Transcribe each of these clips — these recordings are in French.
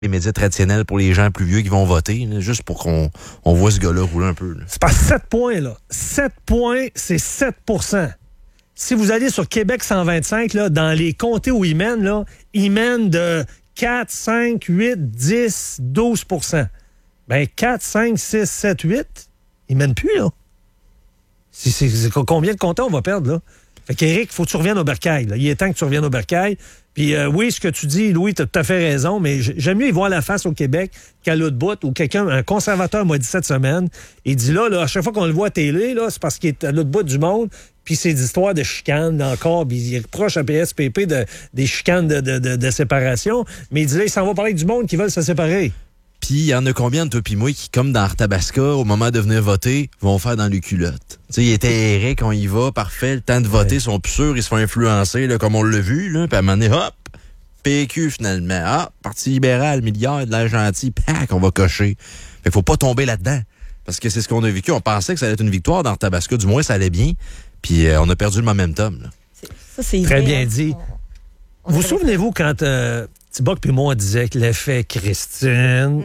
les médias traditionnels pour les gens plus vieux qui vont voter, là, juste pour qu'on voit ce gars-là rouler un peu. Là. C'est pas 7 points, là. 7 points, c'est 7 % Si vous allez sur Québec 125, là, dans les comtés où il mène de 4, 5, 8, 10, 12 %. Ben 4, 5, 6, 7, 8, il mène plus, là. C'est combien de comtés on va perdre, là? Fait qu'Éric, il faut que tu reviennes au bercail. Là. Il est temps que tu reviennes au bercail. Puis oui, ce que tu dis, Louis, tu as tout à fait raison, mais j'aime mieux y voir la face au Québec qu'à l'autre bout, où un conservateur m'a dit cette semaine, il dit là, à chaque fois qu'on le voit à télé, là, c'est parce qu'il est à l'autre bout du monde, puis c'est des histoires de chicanes encore, puis il reproche à PSPP des chicanes de séparation, mais il dit là, il s'en va parler du monde qui veulent se séparer. Puis il y en a combien de toi pis moi qui, comme dans Arthabasca, au moment de venir voter, vont faire dans les culottes. Tu sais, il était erré quand il va, parfait, le temps de voter, ils sont plus sûrs, ils se font influencer, là, comme on l'a vu, là, puis à un moment donné, hop, PQ finalement, Parti libéral, milliard, de l'air gentil, pac, on va cocher. Fait qu'il faut pas tomber là-dedans, parce que c'est ce qu'on a vécu. On pensait que ça allait être une victoire dans Arthabasca, du moins ça allait bien, puis on a perdu le momentum. Là. Ça, c'est très bien dit. Vous souvenez-vous quand... Thibault puis moi, on disait que l'effet Christine.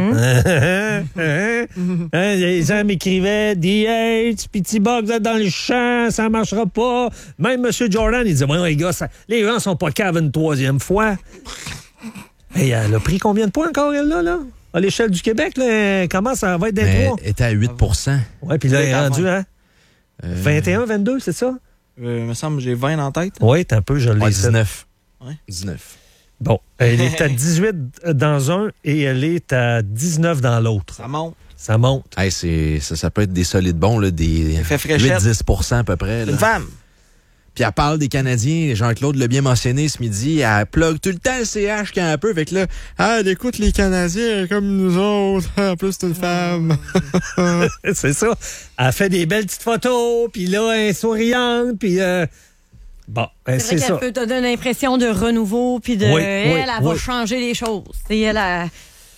Les gens m'écrivaient DH, puis Thibault, vous êtes dans le champ, ça marchera pas. Même M. Jordan, il disait, voyons, les gars, les gens sont pas caves une troisième fois. Hey, elle a pris combien de points encore, elle, là? À l'échelle du Québec, là, comment ça va être des trois? Elle était à 8 %. Oui, puis là, elle est rendue, hein? 21, 22, c'est ça? Il me semble que j'ai 20 en tête. Oui, t'es un peu, je l'ai. 19. Ouais. 19. Bon, elle est à 18 dans un et elle est à 19 dans l'autre. Ça monte. Ça monte. Hey, ça peut être des solides bons, là, des 8-10 % à peu près. Là. Une femme. Puis elle parle des Canadiens, Jean-Claude l'a bien mentionné ce midi, elle plug tout le temps le CH quand un peu, fait que là, elle écoute les Canadiens comme nous autres, en plus c'est une femme. C'est ça. Elle fait des belles petites photos, puis là, elle est souriante, puis... Bon, c'est vrai qu'elle peut te donner l'impression de renouveau, puis elle va changer les choses. Elle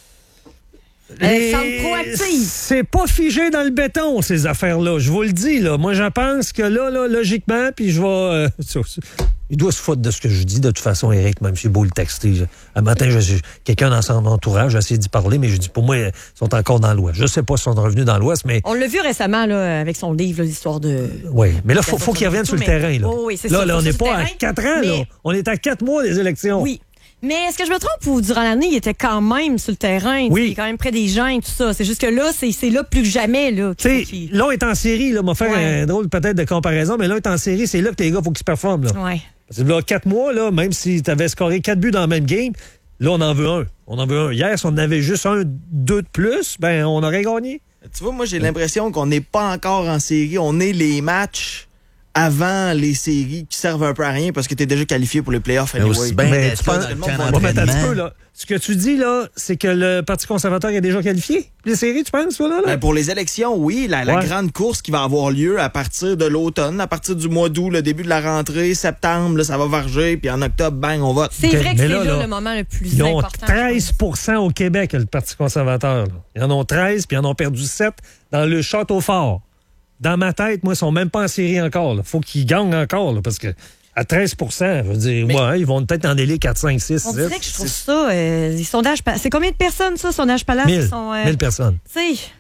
semble proactive. C'est pas figé dans le béton, ces affaires-là. Je vous le dis, là. Moi, je pense que là, logiquement, puis je vais... il doit se foutre de ce que je dis, de toute façon, Éric, même si j'ai beau le texter. Un matin, quelqu'un dans son entourage a essayé d'y parler, mais je dis, pour moi, ils sont encore dans l'Ouest. Je sais pas s'ils sont revenus dans l'Ouest, mais... On l'a vu récemment, là, avec son livre, l'histoire de... Oui, mais là, faut qu'il revienne sur le terrain, là. Oh, oui, c'est là, ça. Là, on n'est pas à 4 ans, mais... là. On est à 4 mois des élections. Oui. Mais est-ce que je me trompe ou durant l'année, il était quand même sur le terrain? Oui. Il est quand même près des gens et tout ça. C'est juste que là, c'est là plus que jamais. Là, là, on est en série. Là, on va faire un drôle peut-être de comparaison, mais là, on est en série. C'est là que les gars, il faut qu'ils se performent. Là. Ouais. Parce que là, 4 mois, là, même si tu avais scoré 4 buts dans le même game, là, on en veut un. On en veut un. Hier, si on en avait juste 2 de plus, ben on aurait gagné. Tu vois, moi, j'ai l'impression qu'on n'est pas encore en série. On est les matchs avant les séries qui servent un peu à rien parce que tu es déjà qualifié pour les playoffs. Mais tu penses, on va mettre un petit peu, là. Ce que tu dis, là, c'est que le Parti conservateur est déjà qualifié. Les séries, tu penses, là? Ben, pour les élections, oui. La grande course qui va avoir lieu à partir de l'automne, à partir du mois d'août, le début de la rentrée, septembre, là, ça va varger, puis en octobre, bang, on vote. C'est vrai que c'est là le moment le plus important. Ils ont 13 % au Québec, le Parti conservateur. Là. Ils en ont 13, puis ils en ont perdu 7 dans le Château-Fort. Dans ma tête, moi, ils sont même pas en série encore. Il faut qu'ils gagnent encore, là, parce que à 13 % je veux dire, ils vont peut-être en délai 4, 5, 6, on dirait que je trouve ça, les sondages... C'est combien de personnes, ça, sondage Palace? 1000 personnes. Tu sais...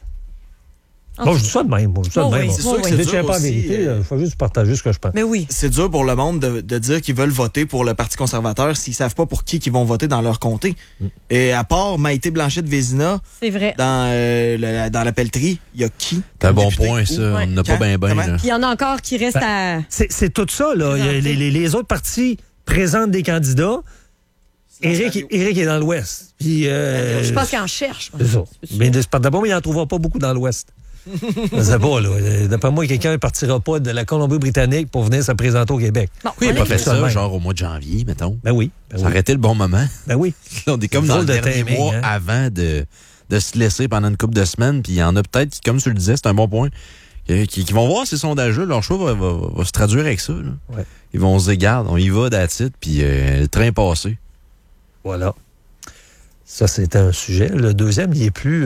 Bon, je dis ça de même. C'est sûr que c'est dur pas aussi. Vérité, il faut juste partager ce que je pense. Mais oui. C'est dur pour le monde de dire qu'ils veulent voter pour le Parti conservateur s'ils savent pas pour qui ils vont voter dans leur comté. Et à part Maïté Blanchette-Vézina, c'est vrai. Dans la pelleterie, il y a qui? C'est un bon point, ça. On n'a pas bien. Il y en a encore qui restent à... C'est tout ça, là. Les autres partis présentent des candidats. Éric est dans l'Ouest. Je pense qu'il en cherche. C'est ça. Mais d'abord, il n'en trouvera pas beaucoup dans l'Ouest. Je sais pas, là. D'après moi, quelqu'un ne partira pas de la Colombie-Britannique pour venir se présenter au Québec. Bon, il n'a pas fait ça, genre au mois de janvier, mettons. Ben oui. Ça aurait été le bon moment. Ben oui. On est comme dans le dernier mois avant de se laisser pendant une couple de semaines, puis il y en a peut-être qui, comme tu le disais, c'est un bon point, qui vont voir ces sondages-là, leur choix va se traduire avec ça. Là. Ouais. Ils vont se dire, garde, on y va d'attitude, puis le train est passé. Voilà. Ça, c'était un sujet. Le deuxième, il est plus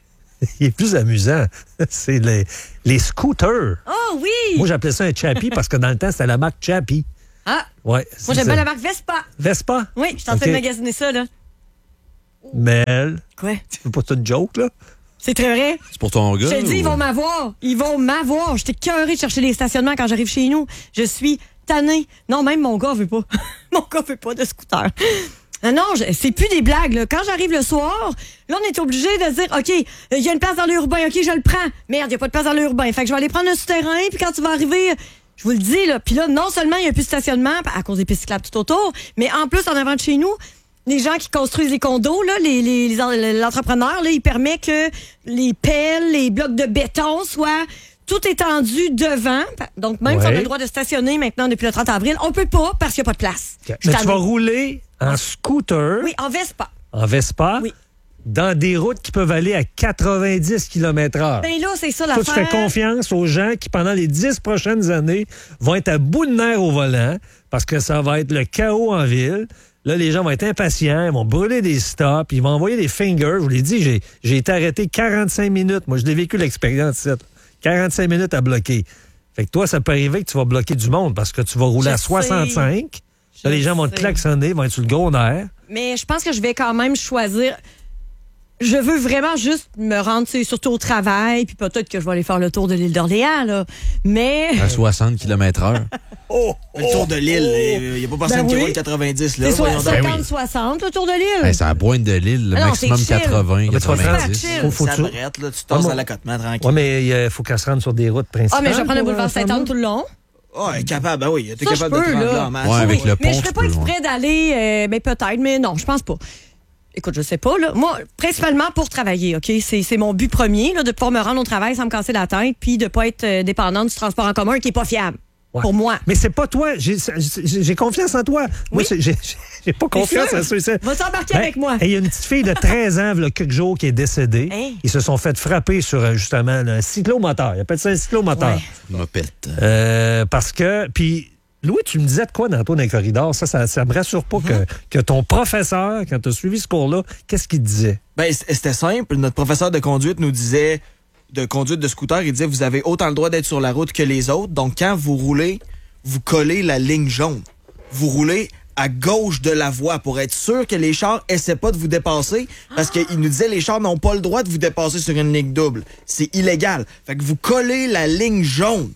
amusant. C'est les scooters. Oh oui! Moi, j'appelais ça un Chappie parce que dans le temps, c'était la marque Chappie. Ah! Ouais, moi, j'aime bien la marque Vespa. Vespa? Oui, je suis en train de magasiner ça, là. Mel. Quoi? C'est pas ça une joke, là? C'est très vrai. C'est pour ton gars? Je te dis, ils vont m'avoir. Ils vont m'avoir. J'étais curée de chercher les stationnements quand j'arrive chez nous. Je suis tannée. Non, même mon gars veut pas. Mon gars veut pas de scooter. Non, c'est plus des blagues. Là. Quand j'arrive le soir, là, on est obligé de dire, OK, il y a une place dans l'urbain. OK, je le prends. Merde, il n'y a pas de place dans l'urbain. Fait que je vais aller prendre un souterrain. Puis quand tu vas arriver, je vous le dis, là. Puis là, non seulement il n'y a plus de stationnement à cause des pistes cyclables tout autour, mais en plus, en avant de chez nous, les gens qui construisent les condos, là, l'entrepreneur, là, il permet que les pelles, les blocs de béton soient tout étendu devant. Donc, même si on a le droit de stationner maintenant depuis le 30 avril, on peut pas parce qu'il n'y a pas de place. Okay. Mais tu vas rouler en scooter. Oui, en Vespa. En Vespa? Oui. Dans des routes qui peuvent aller à 90 km/h. Ben là, c'est ça Toi, l'affaire. tu fais confiance aux gens qui, pendant les 10 prochaines années, vont être à bout de nerfs au volant parce que ça va être le chaos en ville. Là, les gens vont être impatients, ils vont brûler des stops, ils vont envoyer des fingers. Je vous l'ai dit, j'ai été arrêté 45 minutes. Moi, je l'ai vécu l'expérience ici. 45 minutes à bloquer. Fait que toi, ça peut arriver que tu vas bloquer du monde parce que tu vas rouler à 65. Là, les gens vont te klaxonner, vont être sur le gros nerf. Mais je pense que je vais quand même choisir. Je veux vraiment juste me rendre, surtout au travail, puis peut-être que je vais aller faire le tour de l'île d'Orléans, là. Mais. À 60 km/h. Le tour de l'île, il n'y a pas personne qui roule 90. Là, c'est 50-60, le tour de l'île. Ben, c'est à la pointe de l'île, le maximum 80, 90. Faut ça arrête, là, tu tasses à l'accotement tranquille. Oui, mais il faut qu'elle se rende sur des routes principales. Ah, mais je vais prendre le boulevard Sainte-Anne tout le long. Ah, elle est capable, ben oui. T'es Ça, capable je de peux, te rendre là. là en masse. Ouais, avec le Mais pont, je ferais tu pas peux, exprès d'aller, ben peut-être, mais non, je pense pas. Écoute, je sais pas, là. Moi, principalement pour travailler, OK? C'est mon but premier, là, de pouvoir me rendre au travail sans me casser la tête, puis de pas être dépendante du transport en commun qui est pas fiable. Ouais. Pour moi. Mais c'est pas toi. J'ai confiance en toi. Moi, j'ai pas confiance en ceux. Va s'embarquer avec moi. Il y a une petite fille de 13 ans, il y a quelques jours, qui est décédée. Hein? Ils se sont fait frapper sur, justement, un cyclomoteur. Ils appellent ça un cyclomoteur. Ouais. Mopette. Parce que... Puis, Louis, tu me disais de quoi dans les corridors? Ça me rassure pas que ton professeur, quand tu as suivi ce cours-là, qu'est-ce qu'il te disait? Ben, c'était simple. Notre professeur de conduite nous disait, de conduite de scooter, il disait, vous avez autant le droit d'être sur la route que les autres. Donc, quand vous roulez, vous collez la ligne jaune. Vous roulez à gauche de la voie pour être sûr que les chars essaient pas de vous dépasser parce qu'il nous disait les chars n'ont pas le droit de vous dépasser sur une ligne double. C'est illégal. Fait que vous collez la ligne jaune.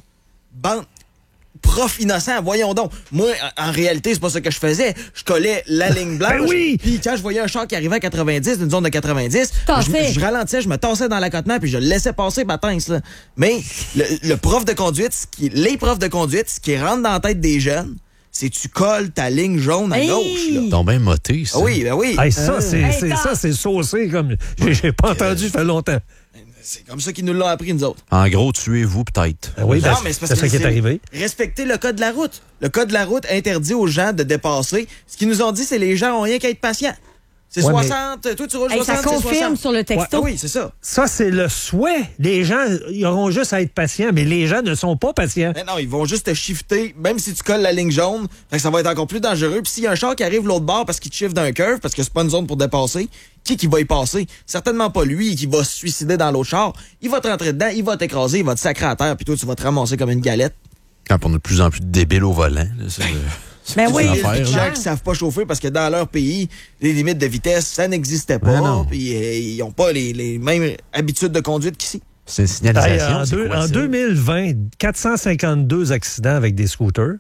Prof innocent, voyons donc. Moi, en réalité, c'est pas ça que je faisais. Je collais la ligne blanche. Ben oui! Puis quand je voyais un char qui arrivait à 90, une zone de 90, je ralentissais, je me tassais dans l'accotement, puis je le laissais passer, là. Mais le prof de conduite, les profs de conduite, ce qui rentre dans la tête des jeunes, c'est tu colles ta ligne jaune à gauche. Là. T'es bien moté, ça. Ah oui, ben oui. Hey, ça, c'est saucé comme... J'ai pas entendu, ça fait longtemps. C'est comme ça qu'ils nous l'ont appris, nous autres. En gros, tuez-vous peut-être. Oui, non, mais c'est parce que ça qui est arrivé. Respecter le code de la route. Le code de la route interdit aux gens de dépasser. Ce qu'ils nous ont dit, c'est les gens ont rien qu'à être patients. C'est 60, toi tu roules 60, ça confirme sur le texto. Ah oui, c'est ça. Ça, c'est le souhait. Les gens, ils auront juste à être patients, mais les gens ne sont pas patients. Mais non, ils vont juste te shifter, même si tu colles la ligne jaune, fait que ça va être encore plus dangereux. Puis s'il y a un char qui arrive l'autre bord parce qu'il te shift d'un curve, parce que c'est pas une zone pour dépasser, qui va y passer? Certainement pas lui qui va se suicider dans l'autre char. Il va te rentrer dedans, il va t'écraser, il va te sacrer à terre, puis toi, tu vas te ramasser comme une galette. Quand on a de plus en plus de débiles au volant, là, c'est... Ben oui, les gens qui savent pas chauffer parce que dans leur pays, les limites de vitesse, ça n'existait pas. Puis ils ont pas les mêmes habitudes de conduite qu'ici. C'est une signalisation. En 2020, 452 accidents avec des scooters.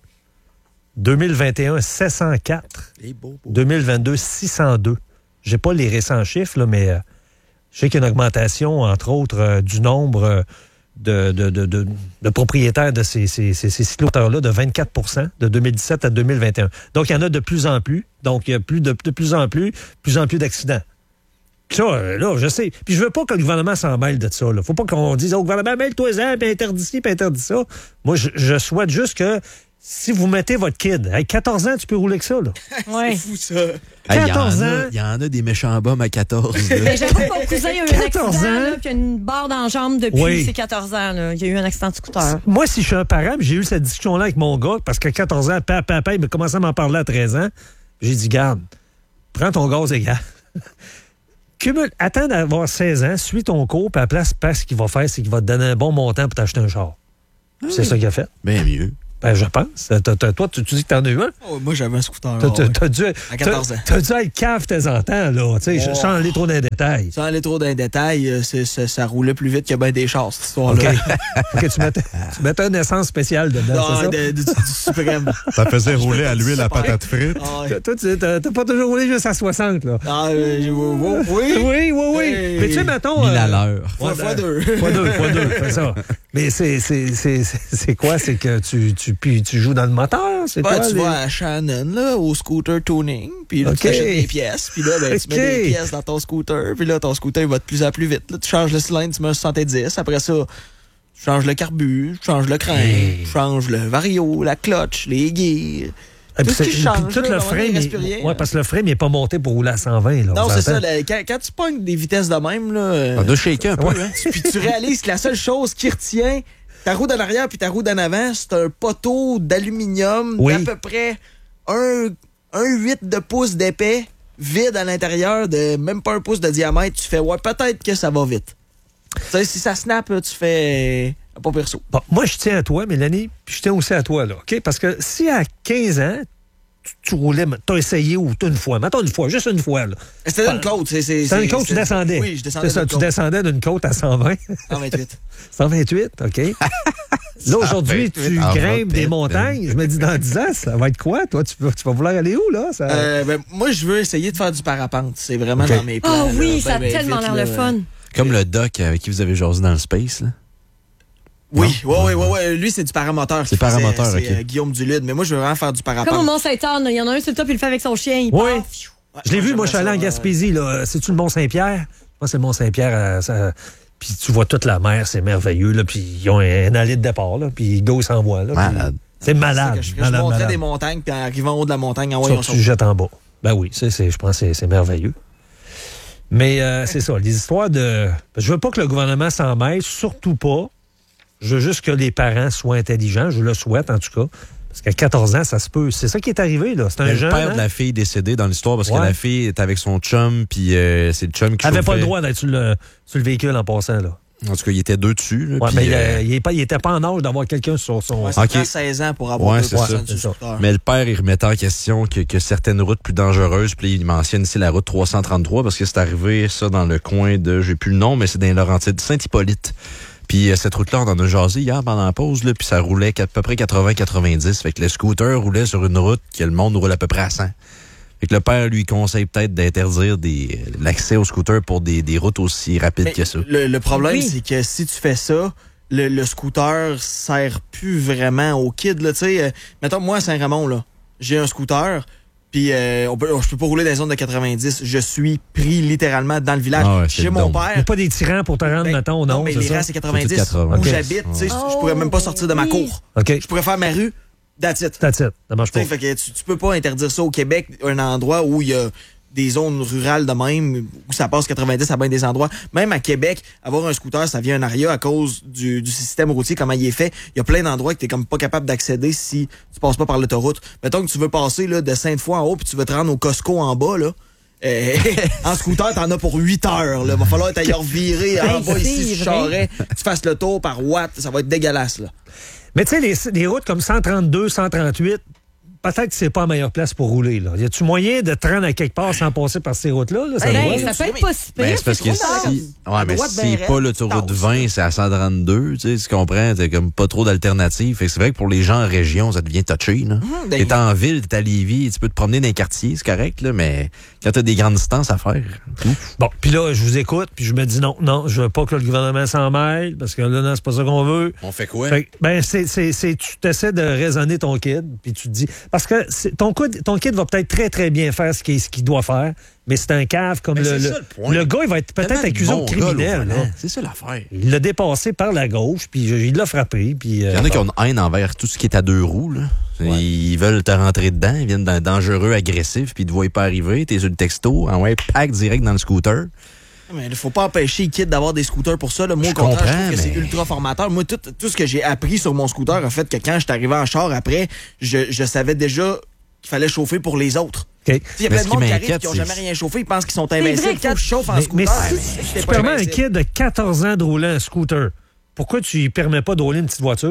2021, 704. 2022, 602. J'ai pas les récents chiffres, là, mais je sais qu'il y a une augmentation, entre autres, du nombre de propriétaires de ces cycloteurs-là de 24 % de 2017 à 2021. Donc, il y en a de plus en plus. Donc, il y a de plus en plus d'accidents. Ça, là, je sais. Puis je veux pas que le gouvernement s'en mêle de ça. Là. Faut pas qu'on dise au gouvernement, mêle-toi-en, puis interdit ci, puis interdit ça. Moi, je souhaite juste que si vous mettez votre kid, à 14 ans, tu peux rouler que ça, là. Ouais. C'est fou, ça. 14 ans. Il y en a des méchants bums à 14. Mais j'avoue que mon cousin a eu un 14 accident, ans. là, puis il a une barre dans la jambe depuis ses 14 ans. Là. Il y a eu un accident de scooter. Moi, si je suis un parent, j'ai eu cette discussion-là avec mon gars, parce qu'à 14 ans, papa, il m'a commencé à m'en parler à 13 ans. J'ai dit, garde, prends ton gaz égal. Attends d'avoir 16 ans, suis ton cours, puis à la place, ce qu'il va faire, c'est qu'il va te donner un bon montant pour t'acheter un char. C'est ça qu'il a fait. Bien mieux. Ben, je pense. Toi, tu dis que t'en as eu un? Oh, moi, j'avais un scooter. T'as dû à 14 ans. T'as dû être cave de temps en temps, là. Tu sais, sans aller trop dans les détails. Sans aller trop dans les détails, ça roulait plus vite que ben des chars, cette histoire-là. OK, tu mettais une essence spéciale dedans, Non, c'est ça? du suprême. Ça faisait rouler à l'huile à patate frite. Ah, ouais. Toi, t'as pas toujours roulé juste à 60, là. Ah, oui. Oui. Hey. Mais tu sais, mettons... 1000 à l'heure. Fois deux. Fois deux, c'est ça. Mais c'est quoi? C'est que tu joues dans le moteur? C'est Ouais, quoi? tu vas à Shannon, là, au scooter tuning, puis là, OK. tu t'achètes des pièces, puis là, ben, tu mets des OK. pièces dans ton scooter, puis là, ton scooter, il va de plus en plus vite. Là, tu changes le cylindre, tu mets un 70, après ça, tu changes le carbu, tu changes le crank, tu changes le vario, la clutch, les gears. Tout ce qui change, tout là, le normalement, frame, il reste plus rien, ouais, parce que le frame n'est pas monté pour rouler à 120. Là, Non, on c'est s'entend? ça. Quand tu pognes des vitesses de même, là, On doit shaker un peu, hein? puis tu réalises que la seule chose qui retient ta roue d'en arrière puis ta roue d'en avant, c'est un poteau d'aluminium Oui. d'à peu près un 8 de pouce d'épais, vide à l'intérieur, de même pas un pouce de diamètre. Tu fais, ouais, peut-être que ça va vite. Tu sais, si ça snap, là, tu fais pas perso. Bon, moi, je tiens à toi, Mélanie, puis je tiens aussi à toi, là, OK? Parce que si à 15 ans, tu roulais, t'as essayé ou t'as une fois, mettons une fois, juste une fois, là. C'était une côte. C'est une côte, tu descendais. Oui, je descendais. C'est ça, tu descendais d'une côte à 120. 128. 128, OK. Là, aujourd'hui, tu en grimpes des va, montagnes. Je me dis, dans 10 ans, ça va être quoi? Toi, tu vas vouloir aller où, là? Ça... Ben, moi, je veux essayer de faire du parapente. C'est vraiment OK. dans mes plans. Ah oui, là, ça a ben, tellement vite, l'air là. le fun. Comme le doc avec qui vous avez jasé dans le space, là. Oui. Lui, c'est du paramoteur. C'est paramoteur, C'est OK. Guillaume Dulude. Mais moi, je veux vraiment faire du parapente. Comme au Mont-Saint-Anne, il y en a un sur le top, il le fait avec son chien. Il Oui. part. Je l'ai vu, moi, je suis allé en J'aimerais ça, Gaspésie, là. C'est-tu le Mont-Saint-Pierre? Moi, c'est le Mont-Saint-Pierre. Puis tu vois toute la mer, c'est merveilleux, là. Puis ils ont un allée de départ, là. Puis Go s'envoie, là. Malade. Puis c'est malade. Je malade, monterais malade. des montagnes, puis en arrivant en haut de la montagne, en Ça, voyant tu jettes en bas. Ben oui, je pense que c'est merveilleux. Mais c'est ça, les histoires de... Je veux pas que le gouvernement s'en mêle, surtout pas. Je veux juste que les parents soient intelligents, je le souhaite en tout cas. Parce qu'à 14 ans, ça se peut. C'est ça qui est arrivé, là. C'est un Le jeune. père hein? de la fille décédée dans l'histoire parce Ouais. que la fille est avec son chum, puis c'est le chum qui Il n'avait pas chauffait. le droit d'être sur le véhicule en passant, là. En tout cas, il était deux dessus. Là, Ouais, puis, mais il était pas en âge d'avoir quelqu'un sur son... Ouais, ça OK. prend 16 ans pour avoir Ouais, deux c'est personnes ça. sur le C'est ça. scooter. Mais le père, il remettait en question que certaines routes plus dangereuses, puis il mentionne ici la route 333 parce que c'est arrivé, ça, dans le coin de, j'ai plus le nom, mais c'est dans les Laurentides, Saint-Hippolyte. Puis cette route-là, on en a jasé hier pendant la pause, là, puis ça roulait à peu près 80-90. Fait que le scooter roulait sur une route que le monde roule à peu près à 100. Fait que le père lui conseille peut-être d'interdire l'accès au scooter pour des routes aussi rapides Mais que ça. le problème, Oui. c'est que si tu fais ça, le scooter sert plus vraiment aux kids. Là, tu sais, mettons, moi, à Saint-Raymond, là, j'ai un scooter, puis je peux pas rouler dans les zones de 90. Je suis pris littéralement dans le village. Ah ouais, c'est Chez le mon don. Il n'y a père... pas des tyrans pour te rendre, ben, mettons, non, mais c'est les ça? rangs, c'est 90. C'est tout 80. Où OK. j'habite, tu sais, je pourrais même pas sortir de ma oui. cour. OK, Je pourrais faire ma rue, that's it. that's it. Ça marche Tu pas. sais, fait que tu peux pas interdire ça au Québec, un endroit où il y a des zones rurales de même, où ça passe 90 à bien des endroits. Même à Québec, avoir un scooter, ça vient un aria à cause du système routier, comment il est fait. Il y a plein d'endroits que t'es comme pas capable d'accéder si tu passes pas par l'autoroute. Mettons que tu veux passer là, de Sainte-Foy en haut, puis tu veux te rendre au Costco en bas, là. En scooter, t'en as pour 8 heures. Là. Va falloir t'aller revirer en bas ici sur Charest, tu fasses le tour par Watt, ça va être dégueulasse. Là. Mais tu sais, les routes comme 132, 138, peut-être que c'est pas la meilleure place pour rouler. Là. Y a-tu moyen de te rendre à quelque part sans passer par ces routes-là? Là? Ça Hey, doit, Ben, là. ça peut être pas si pire. Ben, c'est parce que trop tard. si. Ouais, mais droite si ben c'est pas raide, l'autoroute tu 20, c'est à 132, tu sais, tu comprends? T'as comme pas trop d'alternatives. Fait que c'est vrai que pour les gens en région, ça devient touché, là. ben, T'es en ville, t'es à Lévis, tu peux te promener dans les quartiers, c'est correct, là, mais quand t'as des grandes distances à faire, Bon, puis là, je vous écoute, puis je me dis non, je veux pas que le gouvernement s'en mêle, parce que là, non, c'est pas ça qu'on veut. on fait quoi? Fait que, ben, tu t'essaies de raisonner ton kid, puis tu te dis... Parce que ton kid va peut-être très, très bien faire ce qu'il doit faire, mais c'est un cave comme Mais c'est ça, le point. le gars, il va être peut-être accusé au criminel. Là. C'est ça l'affaire. Il l'a dépassé par la gauche, puis il l'a frappé, puis... Il y en a qui ont une haine envers tout ce qui est à deux roues, là. Ils veulent te rentrer dedans, ils viennent dangereux, agressifs, puis ils te voient pas arriver, t'es sur le texto, pack direct dans le scooter. Mais il faut pas empêcher les kids d'avoir des scooters pour ça. Là. Moi, Je au contraire, je comprends, trouve que c'est mais- ultra formateur. Moi, tout ce que j'ai appris sur mon scooter a fait que quand je suis arrivé en char après, je savais déjà qu'il fallait chauffer pour les autres. OK. Il y a Mais plein ce de qui monde qui arrive m'inquiète, qui n'ont c'est- jamais rien chauffé, ils pensent qu'ils sont vrai invincibles. qu'il Quand faut- tu chauffes en Mais scooter, si t'es tu pas permets à un invincible. kid de 14 ans de rouler un scooter, pourquoi tu lui permets pas de rouler une petite voiture?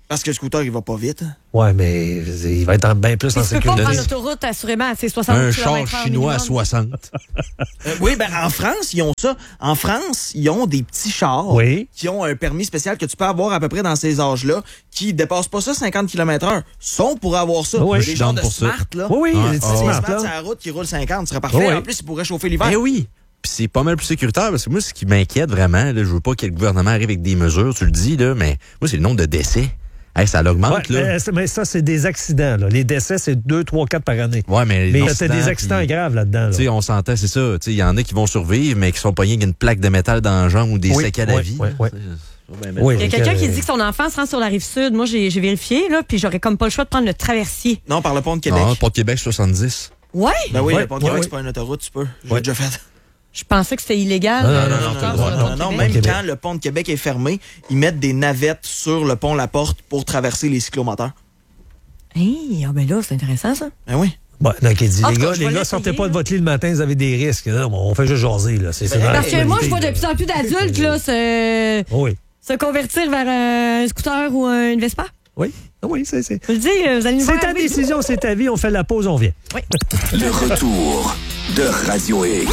Parce que le scooter, il va pas vite. Hein. Ouais, mais il va être bien plus en Tu peux pas sécurité. prendre l'autoroute, assurément, c'est 60 Un km/h char chinois à minimum. 60. Oui, ben en France, ils ont ça. En France, ils ont des petits chars Oui. qui ont un permis spécial que tu peux avoir à peu près dans ces âges-là, qui dépassent pas ça 50 km/h. Sont pour avoir ça. Oui, Les je suis gens down de pour ça. smart, là. Oui, Ah, les petits ah, smart, Les smart là. sur la route qui roulent 50, ce serait parfait. Oui. En plus, ils pourraient chauffer l'hiver. Eh oui. Puis c'est pas mal plus sécuritaire parce que moi, ce qui m'inquiète vraiment, là, je veux pas que le gouvernement arrive avec des mesures, tu le dis, là, mais moi, c'est le nombre de décès. Hey, ça l'augmente, Ouais, là. mais ça, c'est des accidents. Là. Les décès, c'est 2, 3, 4 par année. Ouais, mais Mais t'as des accidents puis, graves là-dedans. Tu sais, Là. on s'entend, c'est ça. Tu sais, il y en a qui vont survivre, mais qui sont pognés avec une plaque de métal dans la jambe ou des Oui, séquelles à oui, vie. oui, là. oui. C'est pas bien Oui. Il y a mettre quelqu'un qui dit que son enfant se rend sur la rive sud. Moi, j'ai vérifié, là, puis j'aurais comme pas le choix de prendre le traversier. Non, par le pont de ça. Québec. Non, pour Québec 70. Ouais? Ben oui, Ouais, le pont de Québec, ouais, c'est pas une autoroute, tu peux. J'ai Ouais. déjà fait. Je pensais que c'était illégal. Non, non, je non, pense, t'as le droit, sur le non, pont de Non, Québec. même Québec. quand le pont de Québec est fermé, ils mettent des navettes sur le pont La Porte pour traverser les cyclomoteurs. Hey, ah ben là, c'est intéressant, ça. Ben oui. Bon, donc, il dit, En les tout cas, gars, je vais l'essayer, sortez pas là. de votre lit le matin, vous avez des risques. Là, on fait juste jaser. Là. C'est dans Parce que moi, je l'actualité, vois de là. plus en plus d'adultes, là, Oui, se convertir vers un scooter ou une Vespa. oui. Oui, c'est. Je le dis, vous allez nous C'est voir ta arriver. décision, c'est ta vie. On fait la pause, on vient. Le retour de Radio X.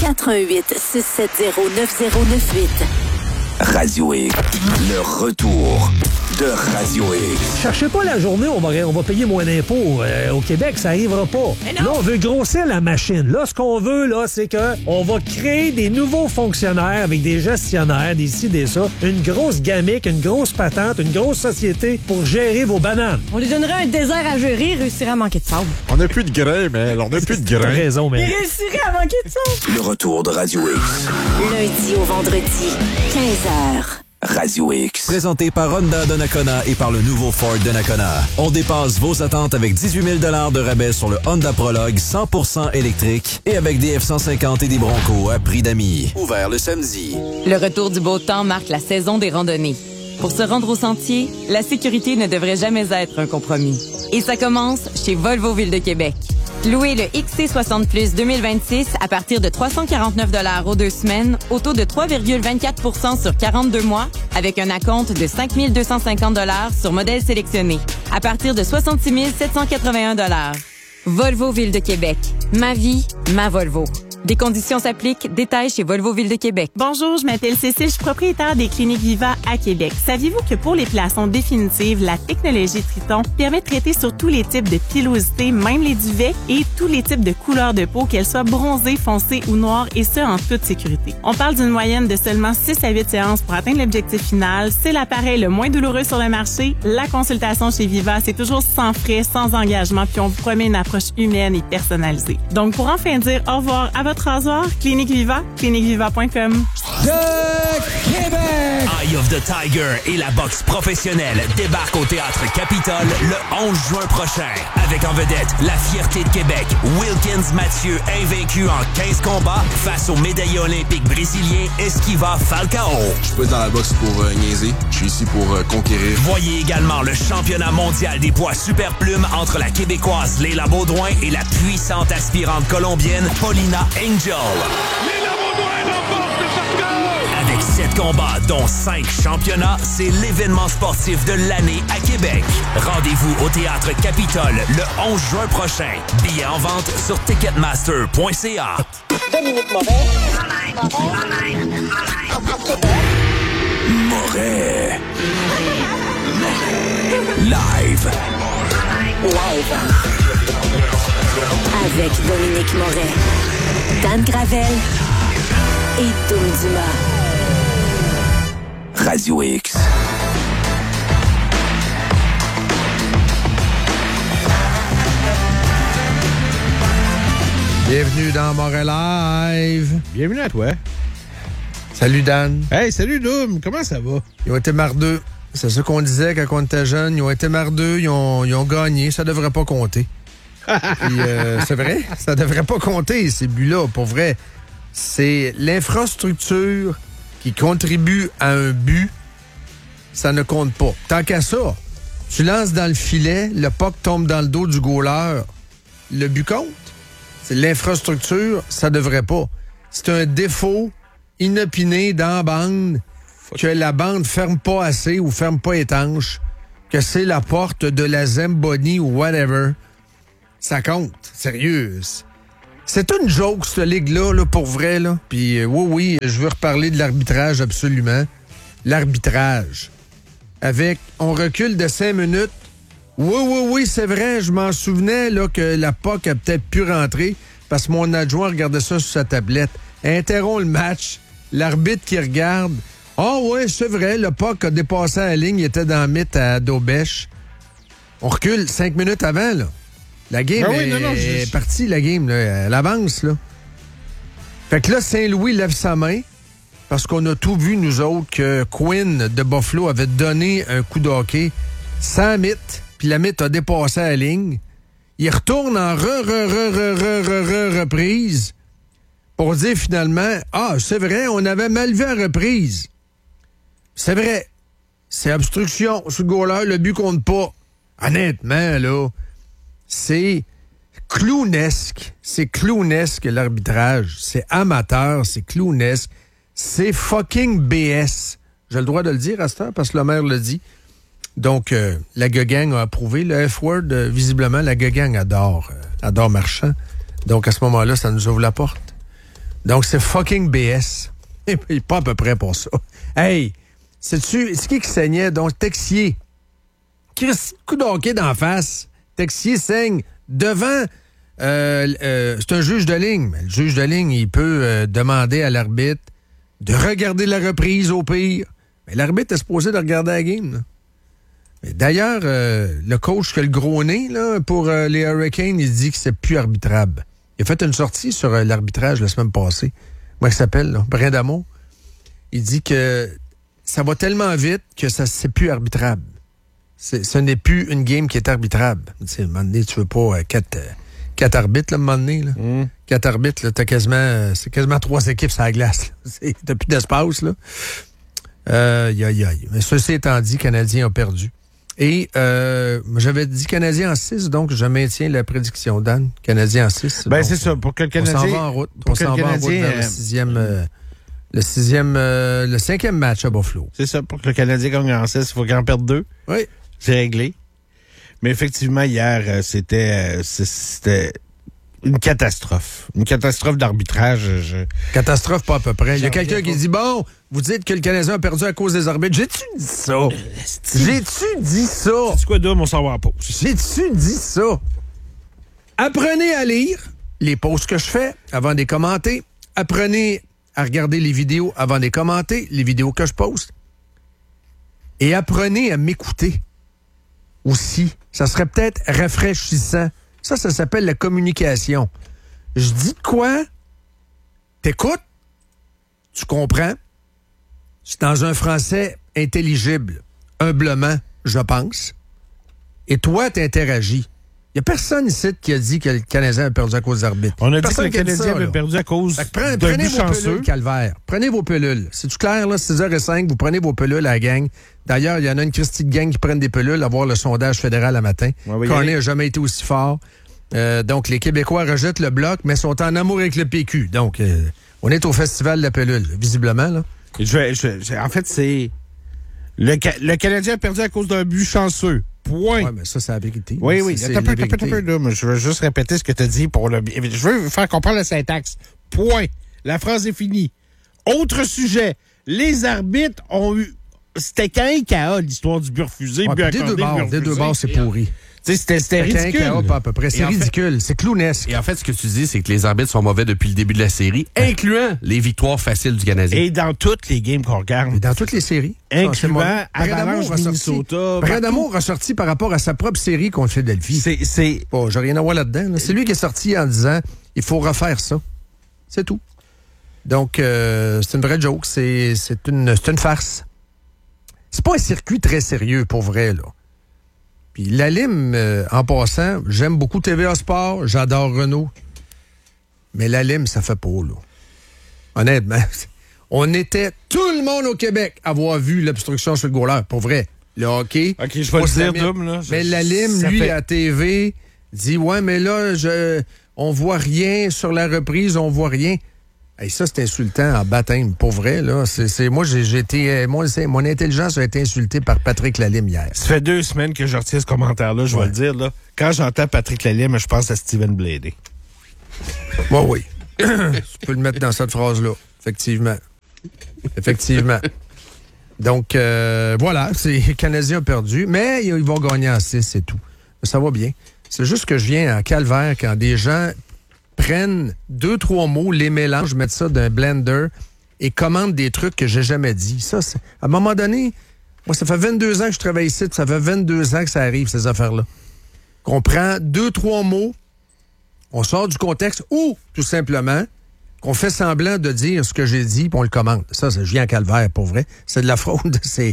88 670 9098. Radio X. Le retour de Radio X. Cherchez pas la journée où on va payer moins d'impôts au Québec, ça arrivera pas. Mais non. Là, on veut grossir la machine. Là, ce qu'on veut, là, c'est que on va créer des nouveaux fonctionnaires avec des gestionnaires, des ci, des ça, une grosse gamique, une grosse patente, une grosse société pour gérer vos bananes. On lui donnerait un désert à gérer, il réussirait à manquer de sable. On n'a plus de grains, mais on n'a plus de T'as grains. raison, Il mais. réussirait à manquer de sable. Le retour de Radio X. Lundi au vendredi, 15h. Radio X. Présenté par Honda Donnacona et par le nouveau Ford Donnacona. On dépasse vos attentes avec 18 000 $ de rabais sur le Honda Prologue 100% électrique et avec des F-150 et des Broncos à prix d'amis. Ouvert le samedi. Le retour du beau temps marque la saison des randonnées. Pour se rendre au sentier, la sécurité ne devrait jamais être un compromis. Et ça commence chez Volvo Ville de Québec. Louez le XC60 Plus 2026 à partir de 349 $ aux 2 semaines, au taux de 3,24 sur 42 mois, avec un acompte de 5 250 $ sur modèle sélectionné, à partir de 66 781 $. Volvo Ville de Québec. Ma vie, ma Volvo. Des conditions s'appliquent. Détails chez Volvo Ville de Québec. Bonjour, je m'appelle Cécile, je suis propriétaire des Cliniques Viva à Québec. Saviez-vous que pour l'épilation définitive, la technologie Triton permet de traiter sur tous les types de pilosité, même les duvets, et tous les types de couleurs de peau, qu'elles soient bronzées, foncées ou noires, et ce, en toute sécurité. On parle d'une moyenne de seulement 6 à 8 séances pour atteindre l'objectif final. C'est l'appareil le moins douloureux sur le marché. La consultation chez Viva, c'est toujours sans frais, sans engagement, puis on vous promet une approche humaine et personnalisée. Donc, pour enfin dire au revoir à votre rasoir, Clinique Viva, cliniqueviva.com. Eye of the Tiger et la boxe professionnelle débarquent au Théâtre Capitole le 11 juin prochain. Avec en vedette la fierté de Québec, Wilkins Mathieu, invaincu en 15 combats face au médaillé olympique brésilien Esquiva Falcao. Je suis pas dans la boxe pour niaiser, je suis ici pour conquérir. Voyez également le championnat mondial des poids super plumes entre la Québécoise Léla Baudouin et la puissante aspirante colombienne Paulina Angel. Avec 7 combats, dont 5 championnats, c'est l'événement sportif de l'année à Québec. Rendez-vous au Théâtre Capitole le 11 juin prochain. Billets en vente sur ticketmaster.ca. Dominique Moret. Live. Avec Dominique Moret, Dan Gravel et Dom Dumas. Radio X. Bienvenue dans Montréal Live. Bienvenue à toi. Salut Dan. Hey, salut Doom, comment ça va? Ils ont été mardeux. C'est ça qu'on disait quand on était jeunes. Ils ont été mardeux, ils ont gagné. Ça devrait pas compter. Puis, c'est vrai, ça devrait pas compter, ces buts-là, pour vrai. C'est l'infrastructure qui contribue à un but, ça ne compte pas. Tant qu'à ça, tu lances dans le filet, le puck tombe dans le dos du goaler, le but compte. C'est l'infrastructure, ça devrait pas. C'est un défaut inopiné dans la bande que la bande ferme pas assez ou ferme pas étanche. que c'est la porte de la Zamboni ou whatever, ça compte. Sérieux. C'est une joke, cette ligue-là, là, pour vrai. Là. Puis oui, je veux reparler de l'arbitrage, absolument. L'arbitrage. On recule de 5 minutes. Oui, c'est vrai, je m'en souvenais là, que la POC a peut-être pu rentrer parce que mon adjoint regardait ça sur sa tablette. Interrompt le match. L'arbitre qui regarde. Oui, c'est vrai, le POC a dépassé la ligne, il était dans le mythe à Daubèche. On recule 5 minutes avant, là. La game est partie, la game, là. Elle avance, là. Fait que là, Saint-Louis lève sa main parce qu'on a tout vu, nous autres, que Quinn de Buffalo avait donné un coup de hockey sans mythe, puis la mythe a dépassé la ligne. Il retourne en reprise pour dire finalement, c'est vrai, on avait mal vu à reprise. C'est vrai. C'est obstruction sur le goaler, le but compte pas. Honnêtement, là, c'est clownesque. C'est clownesque, l'arbitrage. C'est amateur, c'est clownesque. C'est fucking BS. J'ai le droit de le dire à cette heure parce que le maire le dit. Donc, la Guegang a approuvé. Le F-word, visiblement, la Guegang adore Marchand. Donc, à ce moment-là, ça nous ouvre la porte. Donc, c'est fucking BS. Et pas à peu près pour ça. Hey! C'est qui saignait? Donc, Texier. Coup de hockey d'en face. Texier saigne devant... c'est un juge de ligne. Mais le juge de ligne, il peut demander à l'arbitre de regarder la reprise au pire. Mais l'arbitre est supposé de regarder la game. Là. Mais d'ailleurs, le coach qui a le gros nez là, pour les Hurricanes, il dit que c'est plus arbitrable. Il a fait une sortie sur l'arbitrage la semaine passée. Comment il s'appelle? Là? Brindamour. Il dit que ça va tellement vite que c'est plus arbitrable. Ce n'est plus une game qui est arbitrable. Tu sais, à un moment donné, tu veux pas quatre arbitres, là, à un moment donné. Là. 4 arbitres, là, c'est quasiment 3 équipes sur la glace. T'as plus d'espace, là. Mais ceci étant dit, Canadiens ont perdu. Et j'avais dit Canadiens en 6, donc je maintiens la prédiction, Dan. Canadiens en 6. Ben, donc, c'est ça. Pour que le Canadien... On s'en va en route. On s'en va en route vers le 5e match à Buffalo. C'est ça. Pour que le Canadien gagne en 6, il faut qu'il en perde 2. Oui. C'est réglé. Mais effectivement, hier, c'était une catastrophe. Une catastrophe d'arbitrage. Catastrophe, pas à peu près. Il y a quelqu'un qui dit, bon, vous dites que le Canadien a perdu à cause des arbitres. J'ai-tu dit ça? C'est quoi, Dom? On s'en va en pause. J'ai-tu dit ça? Apprenez à lire les posts que je fais avant de les commenter. Apprenez à regarder les vidéos avant de les commenter, les vidéos que je poste. Et apprenez à m'écouter aussi. Ça serait peut-être rafraîchissant. Ça s'appelle la communication. Je dis de quoi? T'écoutes, tu comprends. C'est dans un français intelligible, humblement, je pense. Et toi, t'interagis. Il n'y a personne ici qui a dit que le Canadien a perdu à cause des arbitres. On a dit que le Canadien avait perdu à cause d'un but chanceux. Pilules, Calvaire. Prenez vos pilules. C'est-tu clair, là? 6h05, vous prenez vos pilules à la gang. D'ailleurs, il y en a une Christie de gang qui prennent des pilules à voir le sondage fédéral à matin. Cornet n'a jamais été aussi fort. Donc, les Québécois rejettent le bloc, mais sont en amour avec le PQ. Donc, on est au festival de la pilule, visiblement, là. En fait, c'est... Le Canadien a perdu à cause d'un but chanceux. Point. Oui, mais ça, c'est la vérité. Oui. Attends un peu, là, mais je veux juste répéter ce que tu as dit pour le... Je veux faire comprendre la syntaxe. Point. La phrase est finie. Autre sujet. Les arbitres ont eu... C'était quand l'histoire du but refusé. Des deux bords, c'est pourri. C'était ridicule. Pas à peu près. C'est ridicule. C'est clownesque. Et en fait, ce que tu dis, c'est que les arbitres sont mauvais depuis le début de la série, incluant les victoires faciles du Canadien. Et dans toutes les games qu'on regarde. Et dans toutes les séries. Incluant Avalanche, Minnesota. Brindamour a sorti par rapport à sa propre série contre Philadelphie. Bon, j'ai rien à voir là-dedans. C'est lui qui est sorti en disant il faut refaire ça. C'est tout. Donc, c'est une vraie joke. C'est une farce. C'est pas un circuit très sérieux, pour vrai, là. Puis la Lime, en passant, j'aime beaucoup TVA Sport, j'adore Renault. Mais la Lime, ça fait pas, là. Honnêtement, on était tout le monde au Québec à avoir vu l'obstruction sur le goaler, pour vrai. Le hockey. OK, je vais le dire, Dom, là. Mais la Lime, lui, à TV, dit, ouais, mais là, on voit rien sur la reprise, on voit rien. Hey, ça, c'est insultant en baptême. Pour vrai, là. Moi, j'ai été. Mon intelligence a été insultée par Patrick Lalime hier. Ça fait 2 semaines que je retiens ce commentaire-là, je vais le dire. Là. Quand j'entends Patrick Lalime, je pense à Steven Bladé. Oui. Tu peux le mettre dans cette phrase-là. Effectivement. Donc, voilà. Les Canadiens ont perdu, mais ils vont gagner en 6, c'est tout. Ça va bien. C'est juste que je viens à calvaire quand des gens prennent 2-3 mots, les mélangent, mettent ça dans un blender et commandent des trucs que j'ai jamais dit. Ça, à un moment donné, moi, ça fait 22 ans que je travaille ici, ça fait 22 ans que ça arrive, ces affaires-là. Qu'on prend 2-3 mots, on sort du contexte ou, tout simplement, qu'on fait semblant de dire ce que j'ai dit, puis on le commande. Ça, je viens à calvaire, pour vrai. C'est de la fraude. C'est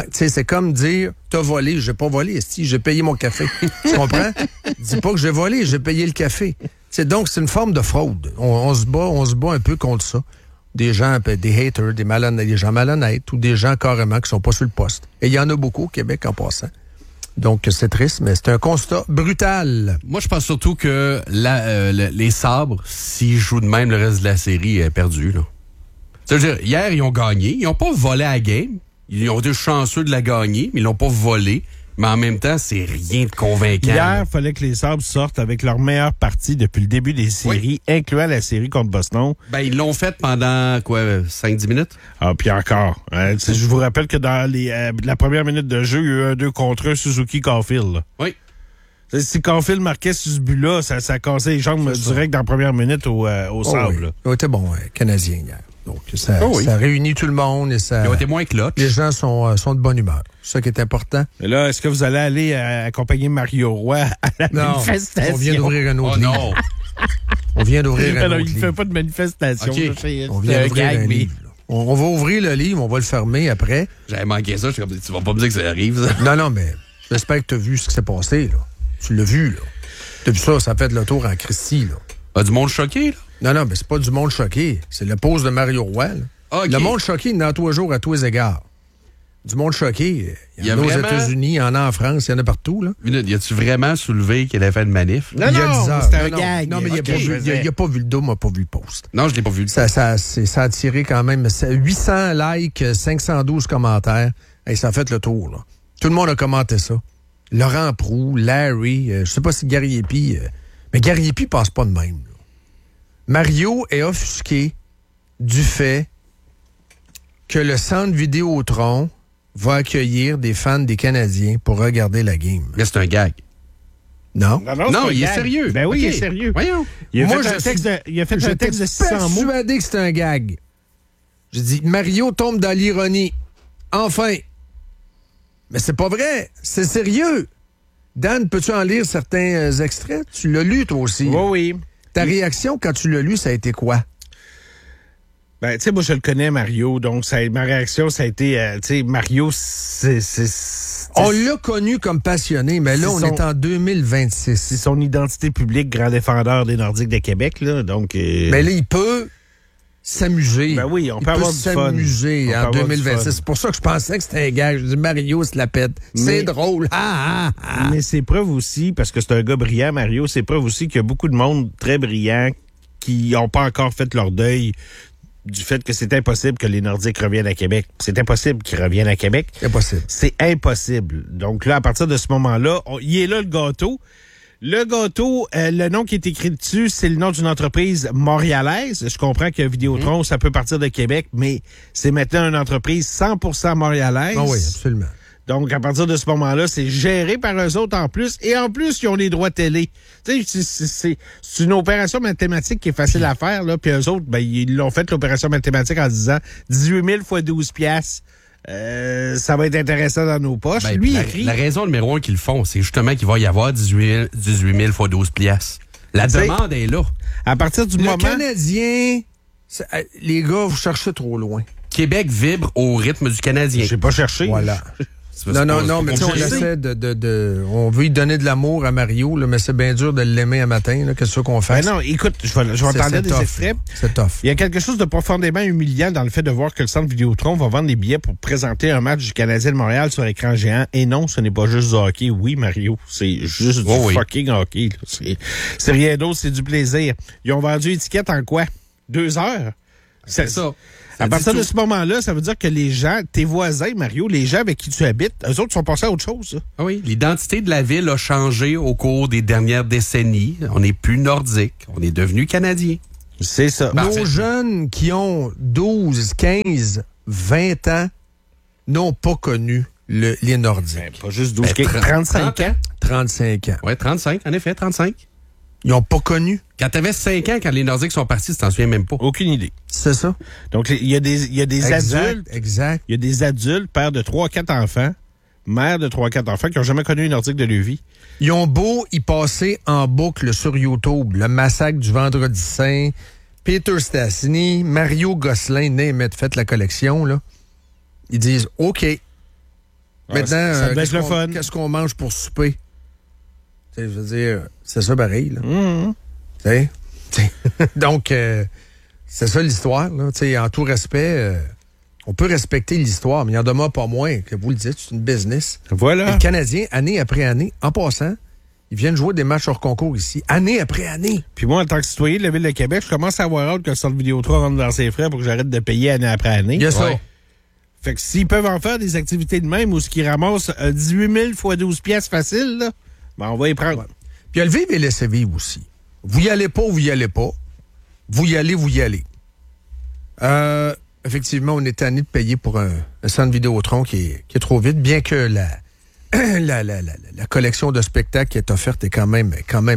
comme dire, t'as volé. J'ai pas volé, esti, j'ai payé mon café. Tu comprends? Dis pas que j'ai volé, j'ai payé le café. Donc, c'est une forme de fraude. On se bat un peu contre ça. Des gens, des haters, des gens malhonnêtes ou des gens carrément qui sont pas sur le poste. Et il y en a beaucoup au Québec en passant. Donc, c'est triste, mais c'est un constat brutal. Moi, je pense surtout que les Sabres, s'ils jouent de même le reste de la série, est perdu. C'est-à-dire, hier, ils ont gagné. Ils n'ont pas volé à la game. Ils ont été chanceux de la gagner, mais ils l'ont pas volé. Mais en même temps, c'est rien de convaincant. Hier, il fallait que les Sabres sortent avec leur meilleure partie depuis le début des séries, incluant la série contre Boston. Ben, ils l'ont fait pendant, 5-10 minutes? Ah, puis encore. Je vous rappelle que dans la première minute de jeu, il y a eu un 2 contre 1 Suzuki-Caulfield. Oui. Si Caulfield marquait sur ce but-là, ça cassait les jambes direct dans la première minute au Sabres. Oui. C'était bon, Canadien hier. Donc, ça réunit tout le monde et ça. Ils ont été moins clutch. Les gens sont de bonne humeur. C'est ça qui est important. Mais là, est-ce que vous allez aller accompagner Mario Roy à la manifestation? On vient d'ouvrir un autre livre. Non. On vient d'ouvrir un autre livre. Il ne fait pas de manifestation. Okay. On vient d'ouvrir un livre. On va ouvrir le livre, on va le fermer après. J'avais manqué ça. Je suis comme, tu vas pas me dire que ça arrive, ça. Non, mais j'espère que tu as vu ce qui s'est passé, là. Tu l'as vu, là. Tu as vu ça fait de le tour en Christie, là. Du monde choqué, là? Non, mais c'est pas du monde choqué. C'est le pose de Mario Roy, là. Okay. Le monde choqué, il y en a tous les jours à tous les égards. Du monde choqué, il y en a aux États-Unis, il y en a en France, il y en a partout, là. Y a-tu vraiment soulevé qu'il avait fait une manif? Non, c'était un gag. Non, mais il n'a pas vu le dos, il n'a pas vu le post. Non, je l'ai pas vu. Ça a tiré quand même 800 likes, 512 commentaires. Et ça a fait le tour, là. Tout le monde a commenté ça. Laurent Proulx, Larry, je sais pas si Gary Epi... mais Gary Epi passe pas de même, là. Mario est offusqué du fait que le centre Vidéotron va accueillir des fans des Canadiens pour regarder la game. Mais c'est un gag. Non, il est sérieux. Ben oui, il est sérieux. Voyons. Il a fait un texte de 600 mots. Je suis persuadé que c'est un gag. J'ai dit, Mario tombe dans l'ironie. Enfin. Mais c'est pas vrai. C'est sérieux. Dan, peux-tu en lire certains extraits? Tu l'as lu, toi aussi. Oui. Ta réaction quand tu l'as lu, ça a été quoi? Ben, tu sais, moi, je le connais, Mario. Donc, ma réaction, ça a été, tu sais, Mario, on l'a connu comme passionné, mais là, on est en 2026. C'est son identité publique, grand défendeur des Nordiques de Québec, là. Donc, mais là, il peut s'amuser. Ben oui, on peut avoir du fun. S'amuser en 2026. C'est pour ça que je pensais que c'était un gars. Je dis, Mario se la pète. C'est drôle. Mais c'est preuve aussi, parce que c'est un gars brillant, Mario, c'est preuve aussi qu'il y a beaucoup de monde très brillant qui n'ont pas encore fait leur deuil du fait que c'est impossible que les Nordiques reviennent à Québec. C'est impossible qu'ils reviennent à Québec. Impossible. C'est impossible. Donc là, à partir de ce moment-là, il est là le gâteau. Le gâteau, le nom qui est écrit dessus, c'est le nom d'une entreprise montréalaise. Je comprends que Vidéotron, ça peut partir de Québec, mais c'est maintenant une entreprise 100% montréalaise. Ah oui, absolument. Donc, à partir de ce moment-là, c'est géré par eux autres en plus. Et en plus, ils ont les droits télé. Tu sais, c'est une opération mathématique qui est facile à faire, là. Puis eux autres, ben, ils l'ont fait, l'opération mathématique, en disant 18 000 fois 12 piastres. Ça va être intéressant dans nos poches. Ben, lui, la raison numéro 1 qu'ils le font, c'est justement qu'il va y avoir 18 000 fois 12 piastres. La demande est là. À partir du moment... Le Canadien, les gars, vous cherchez trop loin. Québec vibre au rythme du Canadien. J'ai pas cherché. Voilà. Non, mais on essaie on veut lui donner de l'amour à Mario, là, mais c'est bien dur de l'aimer un matin. Là, qu'est-ce qu'on fait? Ben non, écoute, je vais parler des extraits. C'est tough. Il y a quelque chose de profondément humiliant dans le fait de voir que le Centre Vidéotron va vendre des billets pour présenter un match du Canadien de Montréal sur écran géant. Et non, ce n'est pas juste du hockey. Oui, Mario, c'est juste du fucking hockey. C'est rien d'autre, c'est du plaisir. Ils ont vendu étiquette en quoi? 2 heures? C'est ça. À partir de ce moment-là, ça veut dire que les gens, tes voisins, Mario, les gens avec qui tu habites, eux autres sont passés à autre chose. Ah oui, l'identité de la ville a changé au cours des dernières décennies. On n'est plus nordique, on est devenu canadien. C'est ça. Nos jeunes qui ont 12, 15, 20 ans n'ont pas connu les Nordiques. Ben, pas juste 12, 15, 35 ans. 35 ans. Oui, 35, en effet, 35. Ils n'ont pas connu. Quand t'avais 5 ans, quand les Nordiques sont partis, tu t'en souviens même pas. Aucune idée. C'est ça. Donc, il y a des adultes. Exact. Il y a des adultes, pères de 3-4 enfants, mères de 3-4 enfants qui n'ont jamais connu les Nordiques de leur vie. Ils ont beau y passer en boucle sur YouTube, le massacre du Vendredi Saint, Peter Stastny, Mario Gosselin, faites la collection, là. Ils disent, OK. Maintenant, qu'est-ce qu'on mange pour souper? T'sais, je veux dire, c'est ça pareil, là. T'sais? Donc, c'est ça l'histoire, là. T'sais, en tout respect, on peut respecter l'histoire, mais il en demeure pas moins que vous le dites, c'est une business. Voilà. Et les Canadiens, année après année, en passant, ils viennent jouer des matchs hors concours ici, année après année. Puis moi, en tant que citoyen de la Ville de Québec, je commence à avoir hâte que Centre Vidéotron rentre dans ses frais pour que j'arrête de payer année après année. Yes, ouais. Fait que s'ils peuvent en faire des activités de même ou ce qu'ils ramassent 18 000 fois 12 piastres facile, là, ben on va y prendre. Ouais. Puis il y a le vivre et laisser vivre aussi. Vous y allez pas, vous y allez pas. Vous y allez, vous y allez. Effectivement, on est tanné de payer pour un centre Vidéotron qui est trop vite, bien que la collection de spectacles qui est offerte est quand même,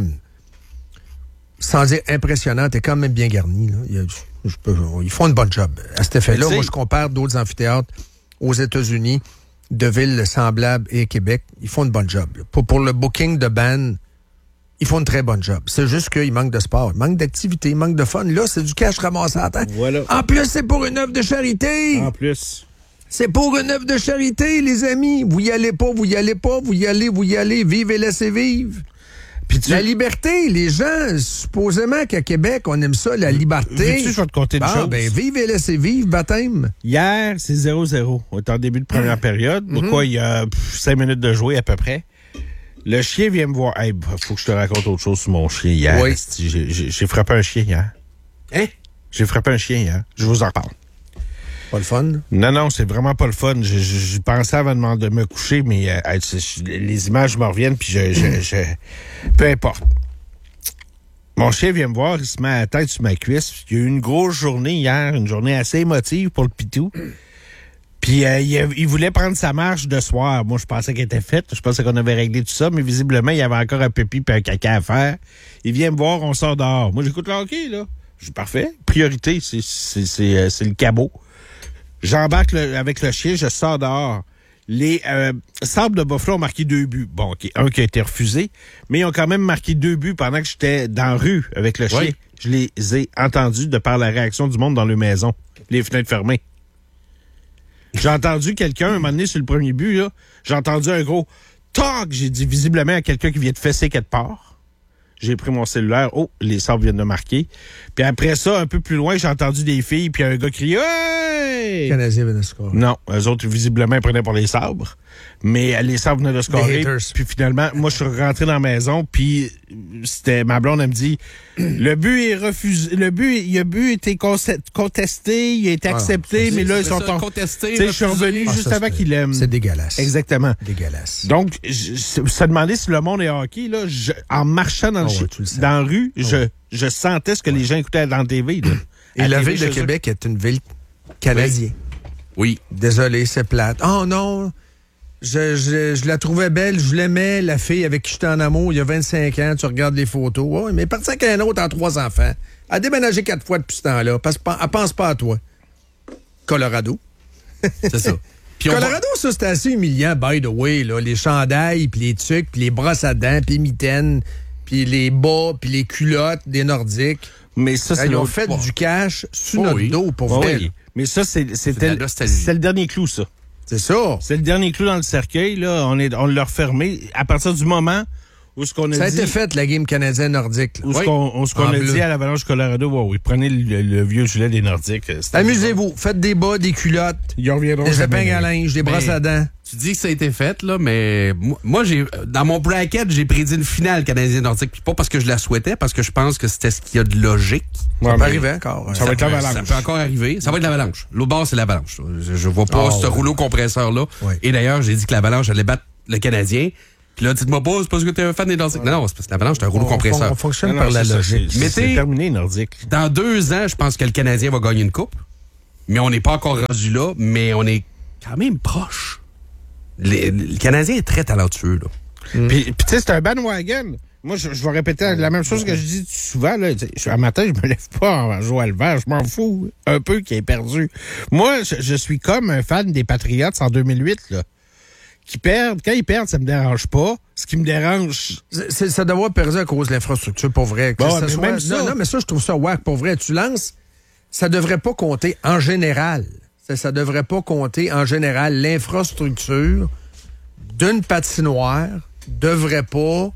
sans dire impressionnante, est quand même bien garnie. Là. Ils font une bonne job. À cet effet-là, moi, je compare d'autres amphithéâtres aux États-Unis, de villes semblables et Québec. Ils font une bonne job. Pour le booking de band, ils font une très bonne job. C'est juste qu'il manque de sport, il manque d'activité, il manque de fun. Là, c'est du cash ramassé à temps. Voilà. En plus, c'est pour une œuvre de charité. En plus. C'est pour une œuvre de charité, les amis. Vous y allez pas, vous y allez pas, vous y allez, vous y allez. Vive et laissez vivre. Puis la liberté, les gens, supposément qu'à Québec, on aime ça, la liberté. Je vais te compter une chose. Ben, vive et laissez vivre, baptême. Hier, c'est 0-0. On est en début de première période. Pourquoi il y a 5 minutes de jouer à peu près. Le chien vient me voir. Hey, faut que je te raconte autre chose sur mon chien hier. Oui. J'ai frappé un chien hier. Hein? J'ai frappé un chien hier. Je vous en parle. Pas le fun? Non, c'est vraiment pas le fun. Je pensais avant de me coucher, mais les images me reviennent, puis peu importe. Mon chien vient me voir, il se met la tête sur ma cuisse. Il y a eu une grosse journée hier, une journée assez émotive pour le pitou. Puis il voulait prendre sa marche de soir. Moi, je pensais qu'elle était faite. Je pensais qu'on avait réglé tout ça, mais visiblement, il y avait encore un pipi et un caca à faire. Il vient me voir, on sort dehors. Moi, j'écoute le hockey, là. Je dis, parfait. Priorité, c'est le cabot. J'embarque avec le chien, je sors dehors. Les Sables de Buffalo ont marqué 2 buts. Bon, OK, un qui a été refusé, mais ils ont quand même marqué 2 buts pendant que j'étais dans la rue avec le chien. Oui. Je les ai entendus de par la réaction du monde dans leur maison. Les fenêtres fermées. J'ai entendu quelqu'un, un moment donné, sur le premier but, là, j'ai entendu un gros « toc ». J'ai dit visiblement à quelqu'un qui vient de fesser quelque part. J'ai pris mon cellulaire. Oh, les Sabres viennent de marquer. Puis après ça, un peu plus loin, j'ai entendu des filles, puis un gars crier « Hey! » Les Canadiens venaient de scorer. Non, eux autres, visiblement, ils prenaient pour les Sabres. Mais les Sabres venaient de scorer. Puis finalement, moi, je suis rentré dans la maison, puis c'était ma blonde, elle me dit « Le but est refusé. Le but a été contesté, il a été accepté, mais là, ils sont contestés. Je suis revenu juste avant qu'il aime. » C'est dégueulasse. Exactement. Dégueulasse. Donc, se demander si le monde est hockey, là, en marchant dans la rue, je sentais ce que les gens écoutaient dans la TV. Là. Et la ville de Québec est une ville canadienne. Oui. Désolé, c'est plate. Oh non, je la trouvais belle, je l'aimais, la fille avec qui j'étais en amour il y a 25 ans, tu regardes les photos. Oh, mais elle est partie avec un autre en 3 enfants. Elle a déménagé 4 fois depuis ce temps-là, parce qu'elle pense pas à toi. Colorado. C'est ça. Puis Colorado, ça, c'était assez humiliant, by the way, là. Les chandails, puis les tucs, puis les brosses à dents, puis les mitaines, puis les bas, puis les culottes des Nordiques. Mais ça, c'est ils ont fait du cash sur notre dos, pour vrai. Oui. Mais ça, c'était le dernier clou, ça. C'est ça. C'est le dernier clou dans le cercueil, là. On l'a refermé. À partir du moment où ce qu'on a dit... Ça a été fait, la game canadienne-nordique. Où ce qu'on a dit à l'Avalanche Colorado, oui, prenez le vieux gilet des Nordiques. Amusez-vous. Faites des bas, des culottes, ils reviendront des épingles à linge, des brosses à dents. Tu dis que ça a été fait, là, mais moi, dans mon bracket, j'ai prédit une finale canadien-nordique. Puis pas parce que je la souhaitais, parce que je pense que c'était ce qu'il y a de logique. Ça peut arriver encore. Ça va être l'avalanche. Ça peut encore arriver. Ça va être l'avalanche. L'autre bord, c'est l'avalanche. Je vois pas ce rouleau compresseur-là. Oui. Et d'ailleurs, j'ai dit que l'avalanche allait battre le Canadien. Puis là, dites-moi pas, c'est parce que t'es un fan des Nordiques. Non, c'est parce que l'avalanche, c'est un rouleau compresseur. On fonctionne par la logique. C'est terminé, Nordique. Dans 2 ans, je pense que le Canadien va gagner une coupe. Mais on n'est pas encore rendu là, mais on est quand même proche. Le Canadien est très talentueux, là. Puis tu sais, c'est un bandwagon. Moi, je vais répéter la même chose que je dis souvent. Là. Un matin, je me lève pas en jouant le vert. Je m'en fous un peu qu'il ait perdu. Moi, je suis comme un fan des Patriots en 2008, là. Qui perdent. Quand ils perdent, ça me dérange pas. Ce qui me dérange... Ça doit avoir perdu à cause de l'infrastructure, pour vrai. Même ça. Non, mais ça, je trouve ça wack, pour vrai. Tu lances, ça devrait pas compter en général. Ça devrait pas compter en général. L'infrastructure d'une patinoire devrait pas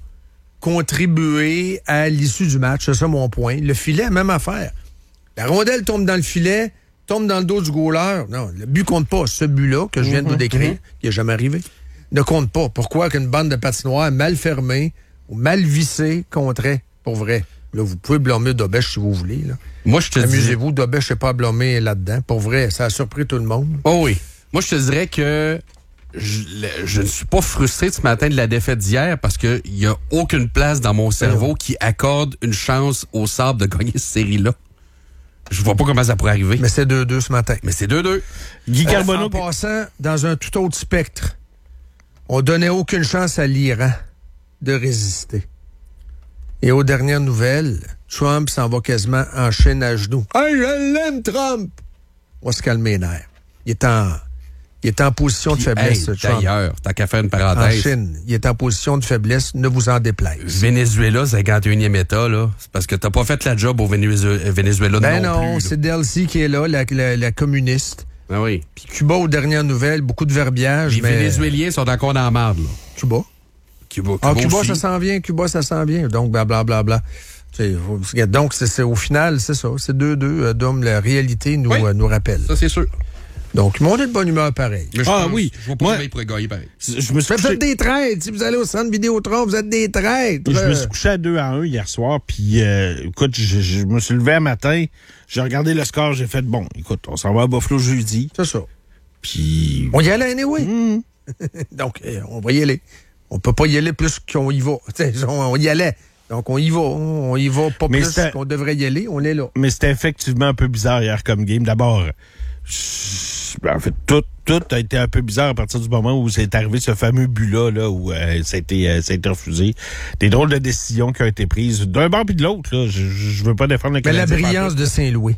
contribuer à l'issue du match. C'est ça mon point. Le filet, même affaire. La rondelle tombe dans le filet, tombe dans le dos du goaler. Non, le but compte pas. Ce but-là que je viens de vous décrire, qui n'est jamais arrivé, ne compte pas. Pourquoi qu'une bande de patinoire mal fermée ou mal vissée compterait, pour vrai? Là, vous pouvez blâmer Dobèche si vous voulez. Là. Moi, je te Amusez-vous, Dobèche n'est pas à blâmer là-dedans. Pour vrai, ça a surpris tout le monde. Oh oui. Moi, je te dirais que je ne suis pas frustré ce matin de la défaite d'hier parce qu'il n'y a aucune place dans mon cerveau qui accorde une chance au Sabres de gagner cette série-là. Je vois pas comment ça pourrait arriver. Mais c'est 2-2 ce matin. Mais c'est 2-2. Guy Carbonneau... En passant, dans un tout autre spectre, on donnait aucune chance à l'Iran de résister. Et aux dernières nouvelles, Trump s'en va quasiment en chaîne à genoux. « Hey, je l'aime, Trump! » On va se calmer les nerfs. Il est en position de faiblesse, Trump. D'ailleurs, t'as qu'à faire une En parenthèse. Chine, il est en position de faiblesse, ne vous en déplaise. Venezuela, 51e État, là. C'est parce que t'as pas fait la job au Venezuela non plus. C'est Delcy qui est là, la communiste. Ah oui. Puis Cuba, aux dernières nouvelles, beaucoup de verbiage. Les Vénézuéliens sont encore dans la marde, là. Cuba. Cuba Cuba, aussi. ça s'en vient. Cuba, ça s'en vient. Donc, blablabla. Donc, au final, c'est ça. C'est 2-2. Dom, la réalité nous rappelle. Ça, c'est sûr. Donc, on est de bonne humeur pareil. Mais oui. Je vois pas comment il pourrait gagner pareil. Je me suis Vous êtes des traîtres. Si vous allez au centre Vidéotron, vous êtes des traîtres. Je me suis couché à 2-1 hier soir, puis écoute, je me suis levé un matin, j'ai regardé le score, j'ai fait, bon, écoute, on s'en va à Buffalo jeudi. C'est ça. Puis... On y allait anyway. Donc, on va y aller. On peut pas y aller plus qu'on y va. On y allait. Donc, on y va. On y va pas plus qu'on devrait y aller. On est là. Mais c'était effectivement un peu bizarre hier comme game. D'abord, en fait, tout a été un peu bizarre à partir du moment où c'est arrivé ce fameux but-là, là, où ça a été refusé. Des drôles de décisions qui ont été prises d'un bord puis de l'autre. Là. Je veux pas défendre le Canadien. Mais la brillance de Saint-Louis.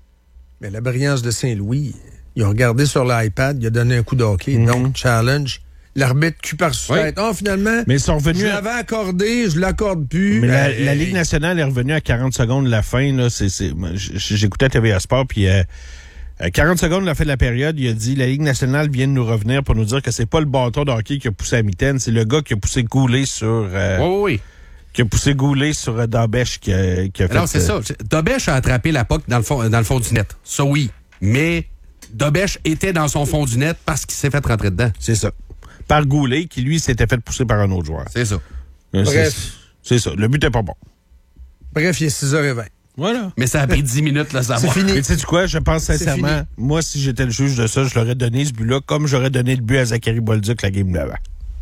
Il a regardé sur l'iPad, il a donné un coup de hockey. Donc, challenge. L'arbitre cul par sous tête. Oh, finalement, mais ils sont revenus je l'avais accordé, je l'accorde plus. Mais la Ligue nationale est revenue à 40 secondes de la fin. Là, j'écoutais TVA Sport, puis à 40 secondes de la fin de la période, il a dit la Ligue nationale vient de nous revenir pour nous dire que c'est pas le bâton de hockey qui a poussé à mitaine, c'est le gars qui a poussé Goulet sur... qui a poussé Goulet sur Dobèche qui a fait... Non, c'est ça. Dobèche a attrapé la puck dans le fond du net. Ça, oui. Mais Dobèche était dans son fond du net parce qu'il s'est fait rentrer dedans. C'est ça. Par Goulet, qui, lui, s'était fait pousser par un autre joueur. C'est ça. Bref. C'est ça. Le but est pas bon. Bref, il est 6h20. Voilà. Mais ça a pris 10 minutes, là, ça va. C'est fini. Mais sais-tu quoi? Je pense sincèrement, moi, si j'étais le juge de ça, je l'aurais donné ce but-là, comme j'aurais donné le but à Zachary Bolduc la game d'avant.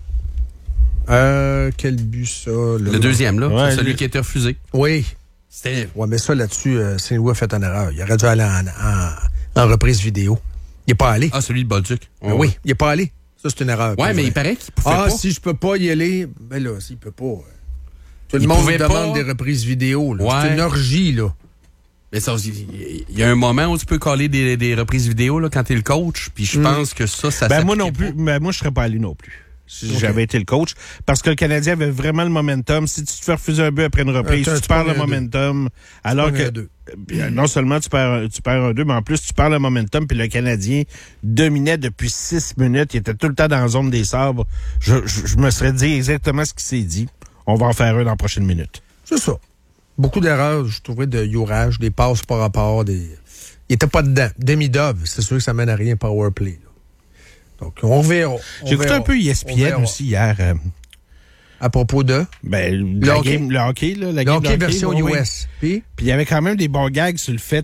Quel but, ça? Le deuxième, là. Ouais, c'est celui qui a été refusé. Oui. Ouais, mais ça, là-dessus, Saint-Louis a fait une erreur. Il aurait dû aller en reprise vidéo. Il n'est pas allé. Ah, celui de Bolduc. Oui, il n'est pas allé. Ça, c'est une erreur. Ouais, mais il paraît qu'il pouvait pas. Si je peux pas y aller, ben là, s'il peut pas. Tout le monde demande des reprises vidéo. Là. Ouais. C'est une orgie, là. Mais ça, il y a un moment où tu peux coller des reprises vidéo là, quand t'es le coach, puis je pense que ça moi non plus. Ben, moi, je serais pas allé non plus. Si j'avais été le coach. Parce que le Canadien avait vraiment le momentum. Si tu te fais refuser un but après une reprise, tu perds le momentum. Alors que non seulement tu perds un 2, mais en plus tu perds le momentum. Puis le Canadien dominait depuis 6 minutes. Il était tout le temps dans la zone des sabres. Je me serais dit exactement ce qu'il s'est dit. On va en faire un dans la prochaine minute. C'est ça. Beaucoup d'erreurs, je trouvais, de Yourage, des passes par rapport, Il était pas dedans. Demi-dove, c'est sûr que ça mène à rien, power play. Là. Donc, on verra. J'ai écouté un peu ESPN aussi hier. À propos de? Le hockey, la game de hockey, version oui. US. Puis il y avait quand même des bons gags sur le fait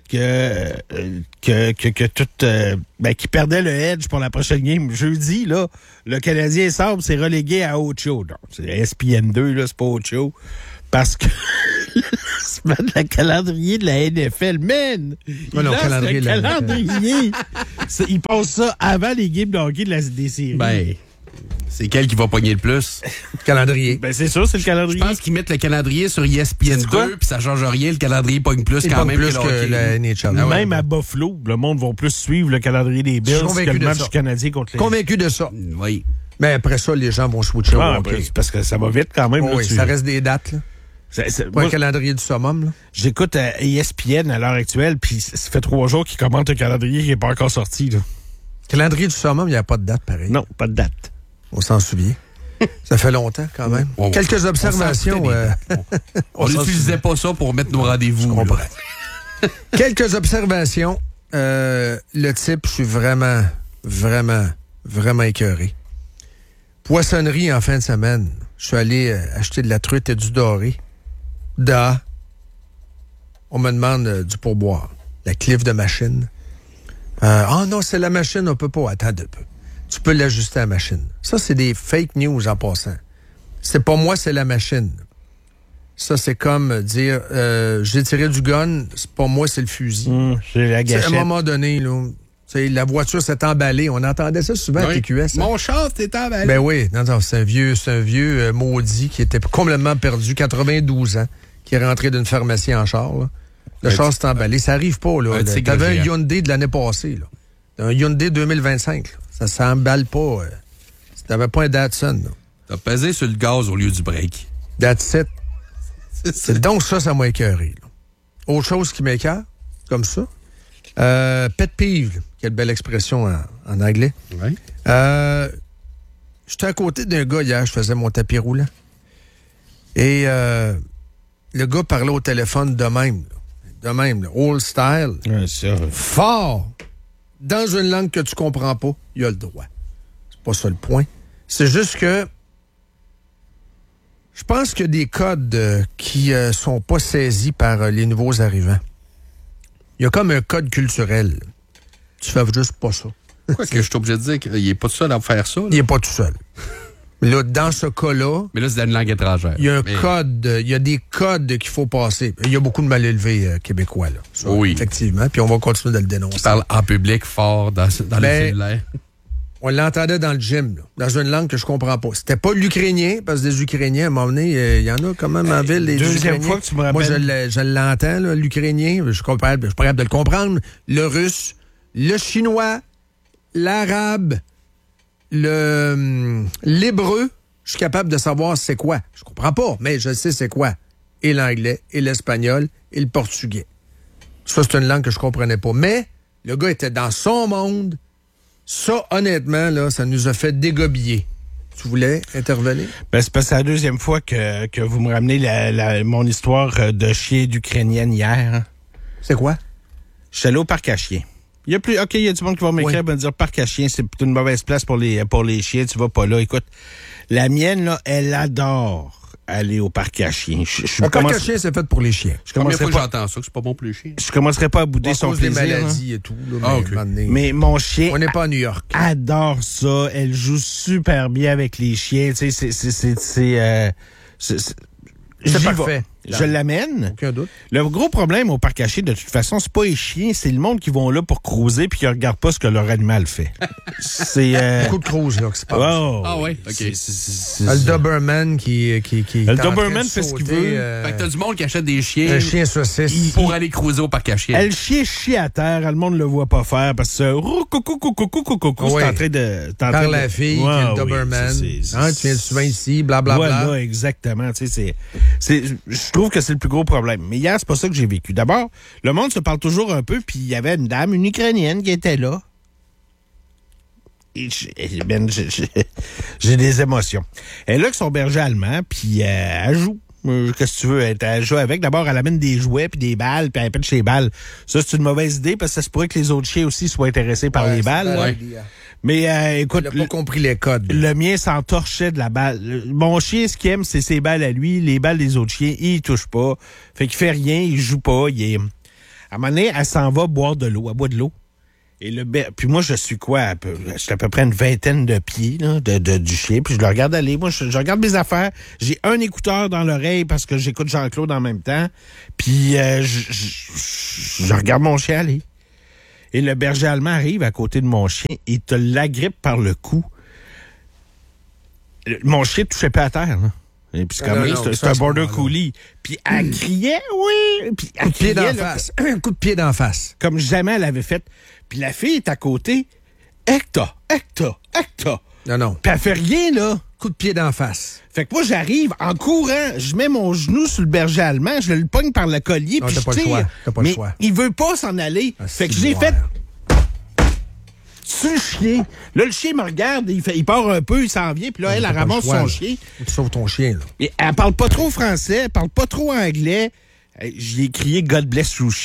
que tout... qui perdait le edge pour la prochaine game. Jeudi, là, le Canadien Sabre s'est relégué à autre chose. Donc, c'est ESPN 2, là, c'est pas autre chose. Parce que le calendrier de la NFL, man! Calendrier. Il passe ça avant les games de hockey des séries. C'est quel qui va pogner le plus? Calendrier. C'est sûr, c'est le calendrier. Je pense qu'ils mettent le calendrier sur ESPN 2, puis ça change rien. Le calendrier pogne plus quand même que la NHL. Même à Buffalo, le monde va plus suivre le calendrier des Bills que le match du Canadien contre les... Convaincu de ça. Oui. Mais après ça, les gens vont switcher au hockey. Parce que ça va vite quand même. Oui, ça reste des dates, là. Pas un calendrier du summum, là. J'écoute ESPN à l'heure actuelle, puis ça fait 3 jours qu'ils commentent un calendrier qui n'est pas encore sorti, là. Calendrier du summum, il n'y a pas de date, pareil. Non, pas de date. On s'en souvient. Ça fait longtemps, quand même. Quelques observations. On n'utilisait pas ça pour mettre nos rendez-vous. Je comprends. Quelques observations. Le type, je suis vraiment, vraiment, vraiment écœuré. Poissonnerie en fin de semaine. Je suis allé acheter de la truite et du doré. On me demande du pourboire. La clive de machine. Non, c'est la machine, on peut pas. Attends un peu. Tu peux l'ajuster à la machine. Ça, c'est des fake news en passant. C'est pas moi, c'est la machine. Ça, c'est comme dire j'ai tiré du gun, c'est pas moi, c'est le fusil. C'est la gâchette. À un moment donné, là, la voiture s'est emballée. On entendait ça souvent à TQS. Mon char s'est emballé. Ben oui, non, c'est un vieux maudit qui était complètement perdu, 92 ans, qui est rentré d'une pharmacie en char. Là. Le char s'est emballé. Ça arrive pas, là. T'avais un Hyundai de l'année passée, là. Un Hyundai 2025, là. Ça s'emballe pas. T'avais pas un Datsun, là. T'as pesé sur le gaz au lieu du break. That's it. C'est donc ça m'a écœuré. Là. Autre chose qui m'écœure, comme ça. Pet peeve, là. Quelle belle expression en anglais. Oui. J'étais à côté d'un gars hier, je faisais mon tapis roulant. Et le gars parlait au téléphone de même. Là, old style. Fort. Dans une langue que tu comprends pas, il a le droit. C'est pas ça le point. C'est juste que je pense qu'il y a des codes qui sont pas saisis par les nouveaux arrivants. Il y a comme un code culturel. Tu fais juste pas ça. Quoi que je suis obligé de dire qu'il est pas tout seul à faire ça? Là? Il est pas tout seul. Là, dans ce cas-là... Mais là, c'est dans une langue étrangère. Il y a un code, il y a des codes qu'il faut passer. Il y a beaucoup de mal élevés québécois, là. Ça, oui. Effectivement, puis on va continuer de le dénoncer. Tu parles en public fort dans le cellulaire. On l'entendait dans le gym, là, dans une langue que je comprends pas. C'était pas l'ukrainien, parce que des Ukrainiens, à un moment donné, il y en a quand même en ville. Deuxième fois que tu me rappelles. Moi, je l'entends, là, l'ukrainien. Je suis pas capable de le comprendre. Le russe, le chinois, l'arabe, l'hébreu, je suis capable de savoir c'est quoi. Je comprends pas, mais je sais c'est quoi. Et l'anglais, et l'espagnol, et le portugais. Ça, c'est une langue que je comprenais pas. Mais le gars était dans son monde. Ça, honnêtement, là, ça nous a fait dégobiller. Tu voulais intervenir? C'est parce que c'est la deuxième fois que vous me ramenez mon histoire de chien d'Ukrainienne hier. Hein. C'est quoi? Je suis allé au parc à chiens. Il y a du monde qui va m'écrire et me dire parc à chiens, c'est une mauvaise place pour les chiens, tu vas pas là. Écoute, la mienne, là, elle adore aller au parc à chiens. Le parc à chiens, c'est fait pour les chiens. Combien de fois j'entends ça, que c'est pas bon pour les chiens? Je commencerai pas à bouder son plaisir. Des maladies et tout. Là, mais mon chien... On n'est pas à New York. Adore ça. Elle joue super bien avec les chiens. Tu sais, c'est parfait. Je l'amène. Aucun doute. Le gros problème au parc à chiens, de toute façon, c'est pas les chiens, c'est le monde qui vont là pour cruiser puis qui regardent pas ce que leur animal fait. C'est beaucoup de cruise là qui se passe. Oh, ah ouais, ok. Le Doberman qui le Doberman fait ce qu'il veut. Fait que t'as du monde qui achète des chiens. Un chien saucisse. Pour aller cruiser au parc à chiens. Le chien chie à terre, le monde le voit pas faire parce que c'est en train de... Par la fille, le Doberman. Tu viens souvent ici, blablabla. Voilà, exactement. Tu sais, je trouve que c'est le plus gros problème. Mais hier, c'est pas ça que j'ai vécu. D'abord, le monde se parle toujours un peu, puis il y avait une dame, une Ukrainienne, qui était là. Et j'ai des émotions. Elle est là avec son berger allemand, puis elle joue. Qu'est-ce que tu veux? Elle joue avec. D'abord, elle amène des jouets, puis des balles, puis elle pêche les balles. Ça, c'est une mauvaise idée, parce que ça se pourrait que les autres chiens aussi soient intéressés par les balles. Mais écoute, il n'a pas compris les codes. Le mien s'entorchait de la balle. Mon chien, ce qu'il aime, c'est ses balles à lui. Les balles des autres chiens, il touche pas. Fait qu'il fait rien, il joue pas. À un moment donné, elle s'en va boire de l'eau. Elle boit de l'eau. Et puis moi, je suis quoi? J'étais à peu près une vingtaine de pieds là, du chien. Puis je le regarde aller. Moi, je regarde mes affaires. J'ai un écouteur dans l'oreille parce que j'écoute Jean-Claude en même temps. Puis je regarde mon chien aller. Et le berger allemand arrive à côté de mon chien et te l'agrippe par le cou. Mon chien ne touchait pas à terre. Là. Et puis c'est un border collie. Puis elle criait, oui. Puis elle criait d'en face. Un coup de pied d'en face. Comme jamais elle avait fait. Puis la fille est à côté. Hector. Non. Puis elle fait rien, là. Coup de pied d'en face. Fait que moi, j'arrive en courant, je mets mon genou sur le berger allemand, je le pogne par le collier, puis je tire. T'as pas le choix. Il veut pas s'en aller. Fait que j'ai fait... sur le chien. Là, le chien me regarde, il part un peu, il s'en vient, puis là, elle ramasse son chien. Tu sauves ton chien, là. Et elle parle pas trop français, elle parle pas trop anglais. J'ai crié « God bless Lucia ».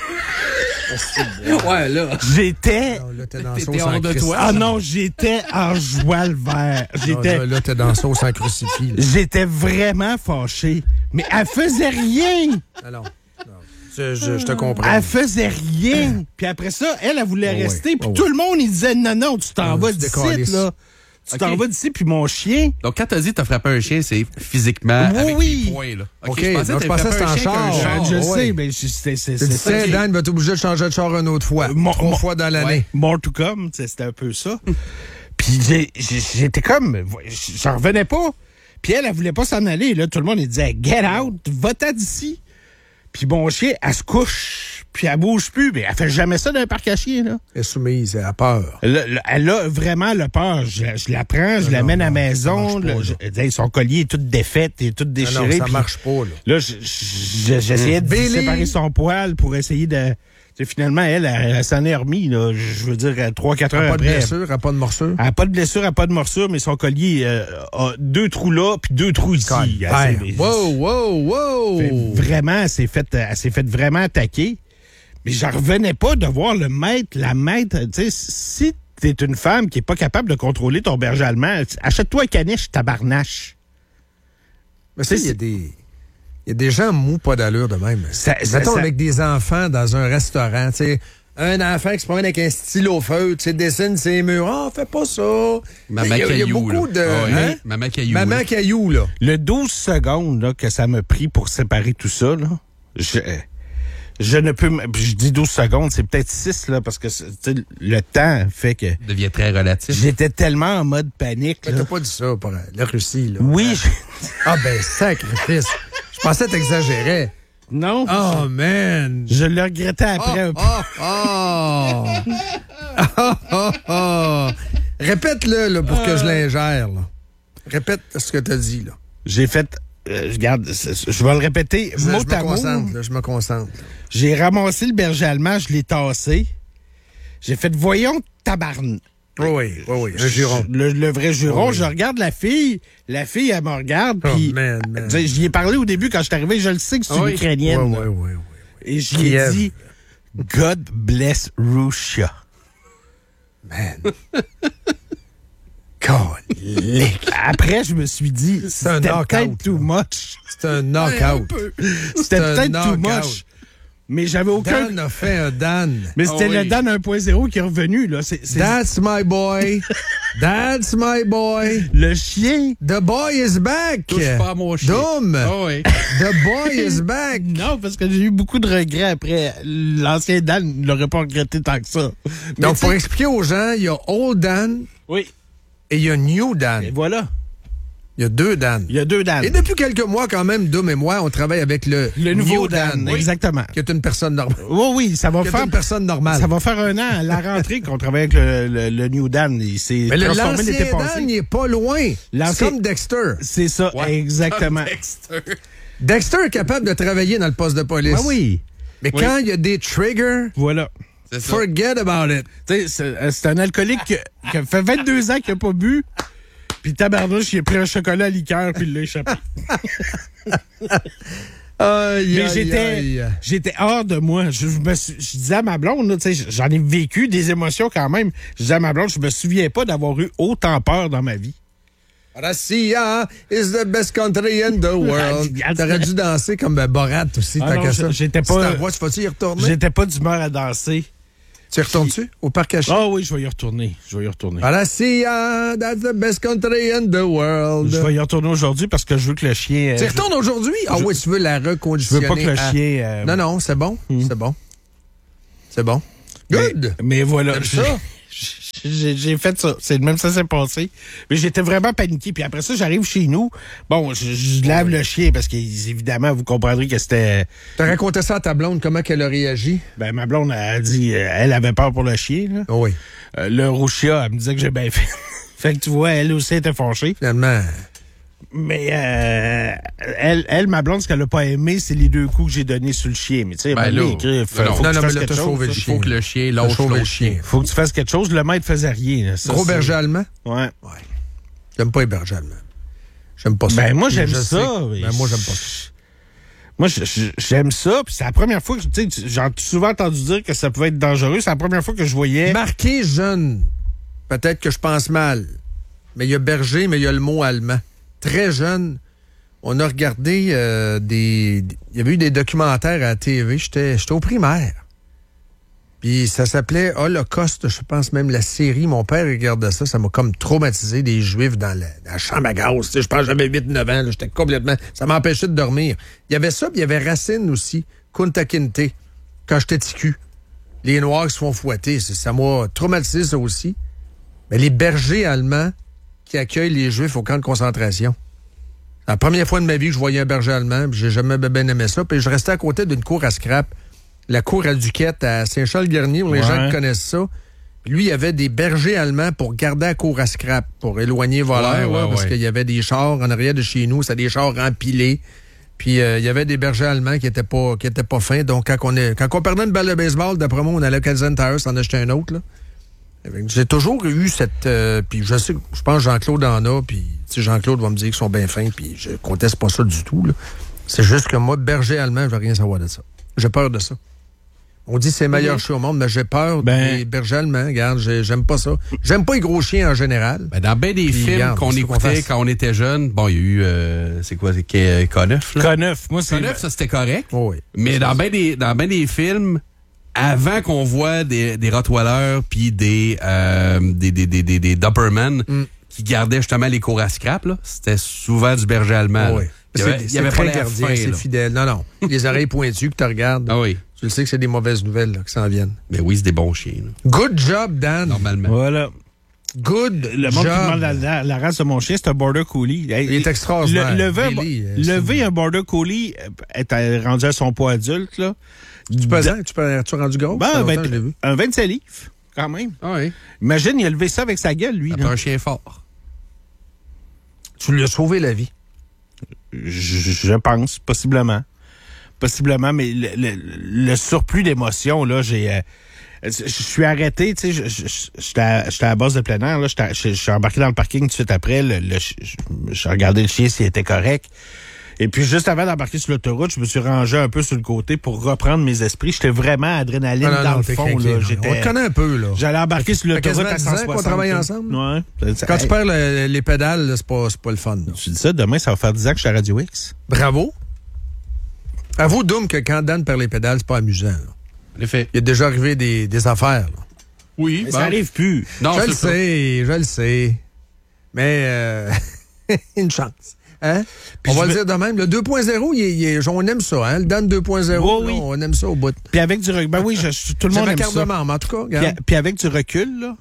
Ouais, là. J'étais... T'étais hors de toi. Ah non, j'étais en joie le vert. Là, t'es dans la sauce en crucifix. J'étais vraiment fâché. Mais elle faisait rien. Alors, je te comprends. Elle faisait rien. Puis après ça, elle voulait rester. Puis tout le monde, il disait, non, tu t'en vas d'ici, là. Tu t'en vas d'ici, puis mon chien... Donc, quand t'as dit que t'as frappé un chien, c'est physiquement avec des poings, là. OK, je pensais que c'était en char. Je sais, mais c'est ça. Dan va être obligé de changer de char une autre fois. 3 fois dans l'année. Ouais. More to come, c'était un peu ça. Puis j'étais comme... J'en revenais pas. Puis elle voulait pas s'en aller. Là, tout le monde, il disait, get out, va-t'en d'ici. Puis mon chien, elle se couche, puis elle bouge plus. Mais elle fait jamais ça dans un parc à chiens, là. Elle est soumise, elle a peur. Elle a vraiment le peur. Je la prends, je l'amène à la maison. Son collier est tout défait, il est tout déchiré. Non, ça marche pas, là. Là, j'essayais de séparer son poil pour essayer de... Finalement, elle s'en est remis, là, je veux dire, 3-4 heures après. Elle n'a pas de blessure, elle n'a pas de morsure? Elle n'a pas de blessure, elle n'a pas de morsure, mais son collier a 2 trous là, puis 2 trous ici. Wow! Vraiment, elle s'est fait vraiment attaquer. Mais j'en revenais pas de voir la maître. Tu sais, si t'es une femme qui est pas capable de contrôler ton berger allemand, achète-toi un caniche, tabarnache. Mais ça, il y a des gens mous pas d'allure de même. Mettons avec des enfants dans un restaurant, tu sais, un enfant qui se promène avec un stylo feutre, tu sais, dessine ses murs. Ah, fais pas ça. Maman Caillou, il y a beaucoup de... Maman Caillou. Maman Caillou, là. Le 12 secondes là, que ça m'a pris pour séparer tout ça, là, je ne peux... Je dis 12 secondes, c'est peut-être 6, là, parce que le temps fait que... Devient très relatif. J'étais tellement en mode panique. Mais t'as pas dit ça pour la Russie, là. Oui. Ah ben, sacrifice. Je pensais que t'exagérais. Non. Oh, man. Je le regrettais après un peu. Répète-le là, pour que je l'ingère. Là. Répète ce que t'as dit. Là. J'ai fait... regarde, je vais le répéter. Je me concentre. J'ai ramassé le berger allemand, je l'ai tassé. J'ai fait, voyons, tabarn. Oui, un juron. Le vrai juron. Je regarde la fille, elle me regarde, puis j'y ai parlé au début quand je suis arrivé, je le sais que c'est une Ukrainienne. Oui. Et je lui ai dit, God bless Russia. Man. Après, je me suis dit, c'était peut-être too much. C'est un knockout. C'était peut-être too much. Mais j'avais aucun... Dan a fait un Dan. Mais c'était le Dan 1.0 qui est revenu, là. That's my boy. That's my boy. Le chien. The boy is back. Touche pas à mon chien. Dom. The boy is back. Non, parce que j'ai eu beaucoup de regrets après. L'ancien Dan ne l'aurait pas regretté tant que ça. Mais donc, pour expliquer aux gens, il y a Old Dan. Oui. Et il y a New Dan. Et voilà. Il y a 2 Dan. Il y a 2 Dan. Et depuis quelques mois, quand même, Dom et moi, on travaille avec le nouveau Dan. Oui. Exactement. Qui est une personne normale. Oui, ça va faire... une personne normale. Ça va faire 1 an à la rentrée qu'on travaille avec le New Dan. Il s'est transformé l'été passé. Dan, il est pas loin. C'est comme Dexter. C'est ça, exactement. Dexter est capable de travailler dans le poste de police. Ah oui. Mais quand il y a des triggers... Voilà. Forget about it. C'est un alcoolique qui a fait 22 ans qu'il n'a pas bu. Puis tabarnouche, il a pris un chocolat à liqueur puis il l'a échappé. Mais j'étais hors de moi. Je disais à ma blonde, là, j'en ai vécu des émotions quand même. Je disais à ma blonde, je me souviens pas d'avoir eu autant peur dans ma vie. Russia is the best country in the world. T'aurais dû danser comme Borat aussi, tant que ça. J'étais pas. Si ta voix, tu vas-tu y retourner? J'étais pas d'humeur à danser. Tu y retournes-tu au parc à chiens? Ah oui, je vais y retourner. Russia, that's the best country in the world. Je vais y retourner aujourd'hui parce que je veux que le chien... Tu y retournes aujourd'hui? Ah oui, tu veux la reconditionner. Je veux pas que le chien... Non, c'est bon. C'est bon. C'est bon. Good! Mais voilà. Ça? J'ai fait ça. C'est le même ça s'est passé. Mais j'étais vraiment paniqué. Puis après ça, j'arrive chez nous. Bon, je lave le chien parce qu'évidemment, vous comprendrez que c'était... T'as raconté ça à ta blonde, comment qu'elle a réagi? Ben, ma blonde a dit, elle avait peur pour le chien, là. Oh oui. Le rouchia, elle me disait que j'ai bien fait. Fait que tu vois, elle aussi était fâchée. Finalement... Mais elle, ma blonde, ce qu'elle n'a pas aimé, c'est les 2 coups que j'ai donnés sur le chien. Mais tu sais, mais là, t'as sauvé le chien. Il faut que le chien lâche le chien. Faut que tu fasses quelque chose. Le maître faisait rien. Ça, gros berger allemand? Ouais. J'aime pas les bergers allemands. J'aime pas ça. Ben moi, j'aime ça. Ben moi, j'aime pas ça. Moi, j'aime ça. Puis c'est la première fois que, tu sais, j'ai souvent entendu dire que ça pouvait être dangereux. C'est la première fois que je voyais... Marqué jeune. Peut-être que je pense mal. Mais il y a berger, mais il y a le mot allemand. Très jeune, on a regardé il y avait eu des documentaires à la TV. J'étais au primaire. Puis ça s'appelait Holocauste, je pense même la série. Mon père regardait ça, ça m'a comme traumatisé, des Juifs dans la chambre à gaz. Tu sais, je pense que j'avais 8-9 ans, là, j'étais complètement... Ça m'empêchait de dormir. Il y avait ça, puis il y avait Racine aussi, Kunta Kinte, quand j'étais ticu. Les Noirs qui se font fouetter, ça m'a traumatisé ça aussi. Mais les bergers allemands qui accueillent les Juifs au camp de concentration. C'est la première fois de ma vie que je voyais un berger allemand, puis j'ai jamais bien aimé ça. Puis je restais à côté d'une cour à scrap, la cour à Duquette à Saint-Charles-Garnier, où les gens qui connaissent ça. Puis lui, il y avait des bergers allemands pour garder la cour à scrap, pour éloigner les voleurs, parce qu'il y avait des chars en arrière de chez nous, c'était des chars empilés. Puis il y avait des bergers allemands qui étaient pas fins. Donc quand on perdait une balle de baseball, d'après moi, on allait à Calzone Tires, on en achetait un autre, là. J'ai toujours eu cette... puis je pense que Jean-Claude en a, puis Jean-Claude va me dire qu'ils sont bien fins, puis je conteste pas ça du tout, là. C'est juste que moi, berger allemand, je veux rien savoir de ça. J'ai peur de ça. On dit que c'est le meilleur chien au monde, mais j'ai peur des bergers allemands. Regarde, j'aime pas ça. J'aime pas les gros chiens en général. Ben, dans bien des films qu'on écoutait quand on était jeune, bon, il y a eu... c'est quoi? C'est K9, là? K9. Moi, c'est... K9, ça, c'était correct. Oh, oui. Mais dans bien des films... Avant qu'on voit des Rottweilers puis des Doberman qui gardaient justement les cours à scrap, là, c'était souvent du berger allemand. Oui. Il y avait très pas gardien, fin, c'est fidèle. Non. Les oreilles pointues que tu regardes. Ah oui. Tu le sais que c'est des mauvaises nouvelles là, qui s'en viennent. Mais oui, c'est des bons chiens. Là. Good job, Dan. Normalement. Voilà. Good Le monde qui demande la race de mon chien, c'est un Border Collie. Il est extraordinaire. Lever un Border Collie est rendu à son poids adulte, là. Tu es rendu gros? Un 27 livres, quand même. Ah oui. Imagine, il a levé ça avec sa gueule, lui. C'est un chien fort. Tu lui as sauvé la vie. Je pense, possiblement. Possiblement, mais le surplus d'émotion, là, je suis arrêté, tu sais, j'étais à la base de plein air, là, je suis embarqué dans le parking tout de suite après, j'ai regardé le chien s'il était correct. Et puis, juste avant d'embarquer sur l'autoroute, je me suis rangé un peu sur le côté pour reprendre mes esprits. J'étais vraiment adrénaline dans le fond. Là. On te connaît un peu, là. J'allais embarquer sur l'autoroute à 160. qu'on travaille ensemble? Ouais. Quand tu perds les pédales, là, c'est pas le fun. Tu dis ça, demain, ça va faire 10 ans que je suis à Radio X. Bravo. Avoue, Doom, que quand Dan perd les pédales, c'est pas amusant. Là. En effet. Il est déjà arrivé des affaires. Là. Oui. Mais ça arrive plus. Non, je le sais. Mais une chance. Hein? On va le dire de même. Le 2.0, on aime ça. Hein? Le Dan 2.0, oh, oui. On aime ça au bout. Puis avec du recul, ben oui, tout le monde aime carte ça. de membre, en tout cas. Regarde. Puis avec du recul, là,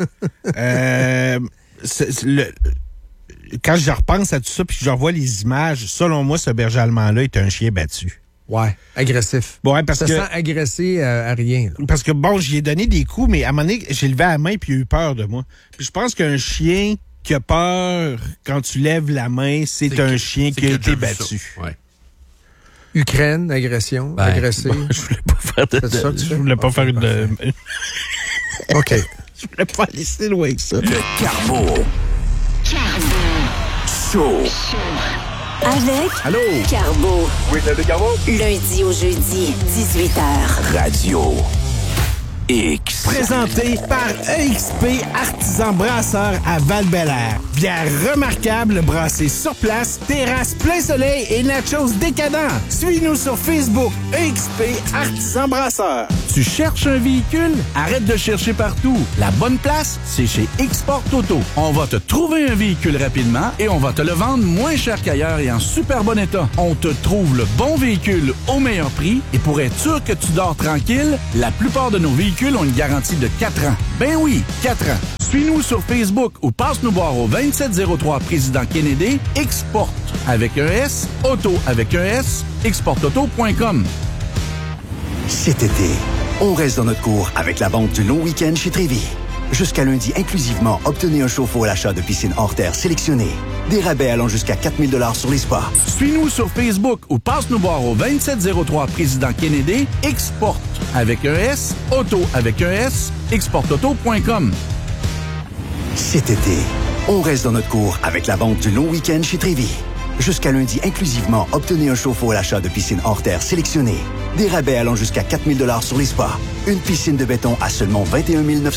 quand je repense à tout ça puis que je revois les images, selon moi, ce berger allemand-là est un chien battu. Ouais, agressif. Ouais, parce que ça sent agressé à rien. Là. Parce que, bon, j'y ai donné des coups, mais à un moment donné, j'ai levé la main puis il a eu peur de moi. Puis je pense qu'un chien qui a peur quand tu lèves la main, c'est un chien qui a été battu. Ouais. Ukraine, agression, agressé. Bon, je voulais pas faire de... C'est ça que je voulais pas faire une... OK. Je voulais pas aller si loin que ça. Le Carbo. Show. Avec Allô? Carbo. Oui, c'est le Carbo? Lundi au jeudi, 18h. Radio X. Présenté par EXP Artisan Brasseur à Val-Bélair. Bière remarquable brassée sur place, terrasse plein soleil et nachos décadents. Suis-nous sur Facebook, EXP Artisan Brasseur. Tu cherches un véhicule? Arrête de chercher partout. La bonne place, c'est chez Export Auto. On va te trouver un véhicule rapidement et on va te le vendre moins cher qu'ailleurs et en super bon état. On te trouve le bon véhicule au meilleur prix et pour être sûr que tu dors tranquille, la plupart de nos véhicules ont une garantie de 4 ans. Ben oui, 4 ans. Suis-nous sur Facebook ou passe-nous voir au 2703 Président Kennedy, Export avec un S, Auto avec un S, exportauto.com. Cet été, on reste dans notre cours avec la vente du long week-end chez Trévy. Jusqu'à lundi inclusivement, obtenez un chauffe-eau à l'achat de piscine hors terre sélectionnée. Des rabais allant jusqu'à 4 000 $ sur les spas. Suis-nous sur Facebook ou passe-nous voir au 2703 Président Kennedy, Export avec un S, Auto avec un S, exportauto.com. Cet été, on reste dans notre cours avec la vente du long week-end chez Trévy. Jusqu'à lundi inclusivement, obtenez un chauffe-eau à l'achat de piscine hors terre sélectionnée. Des rabais allant jusqu'à 4 000 $ sur les spas. Une piscine de béton à seulement 21 900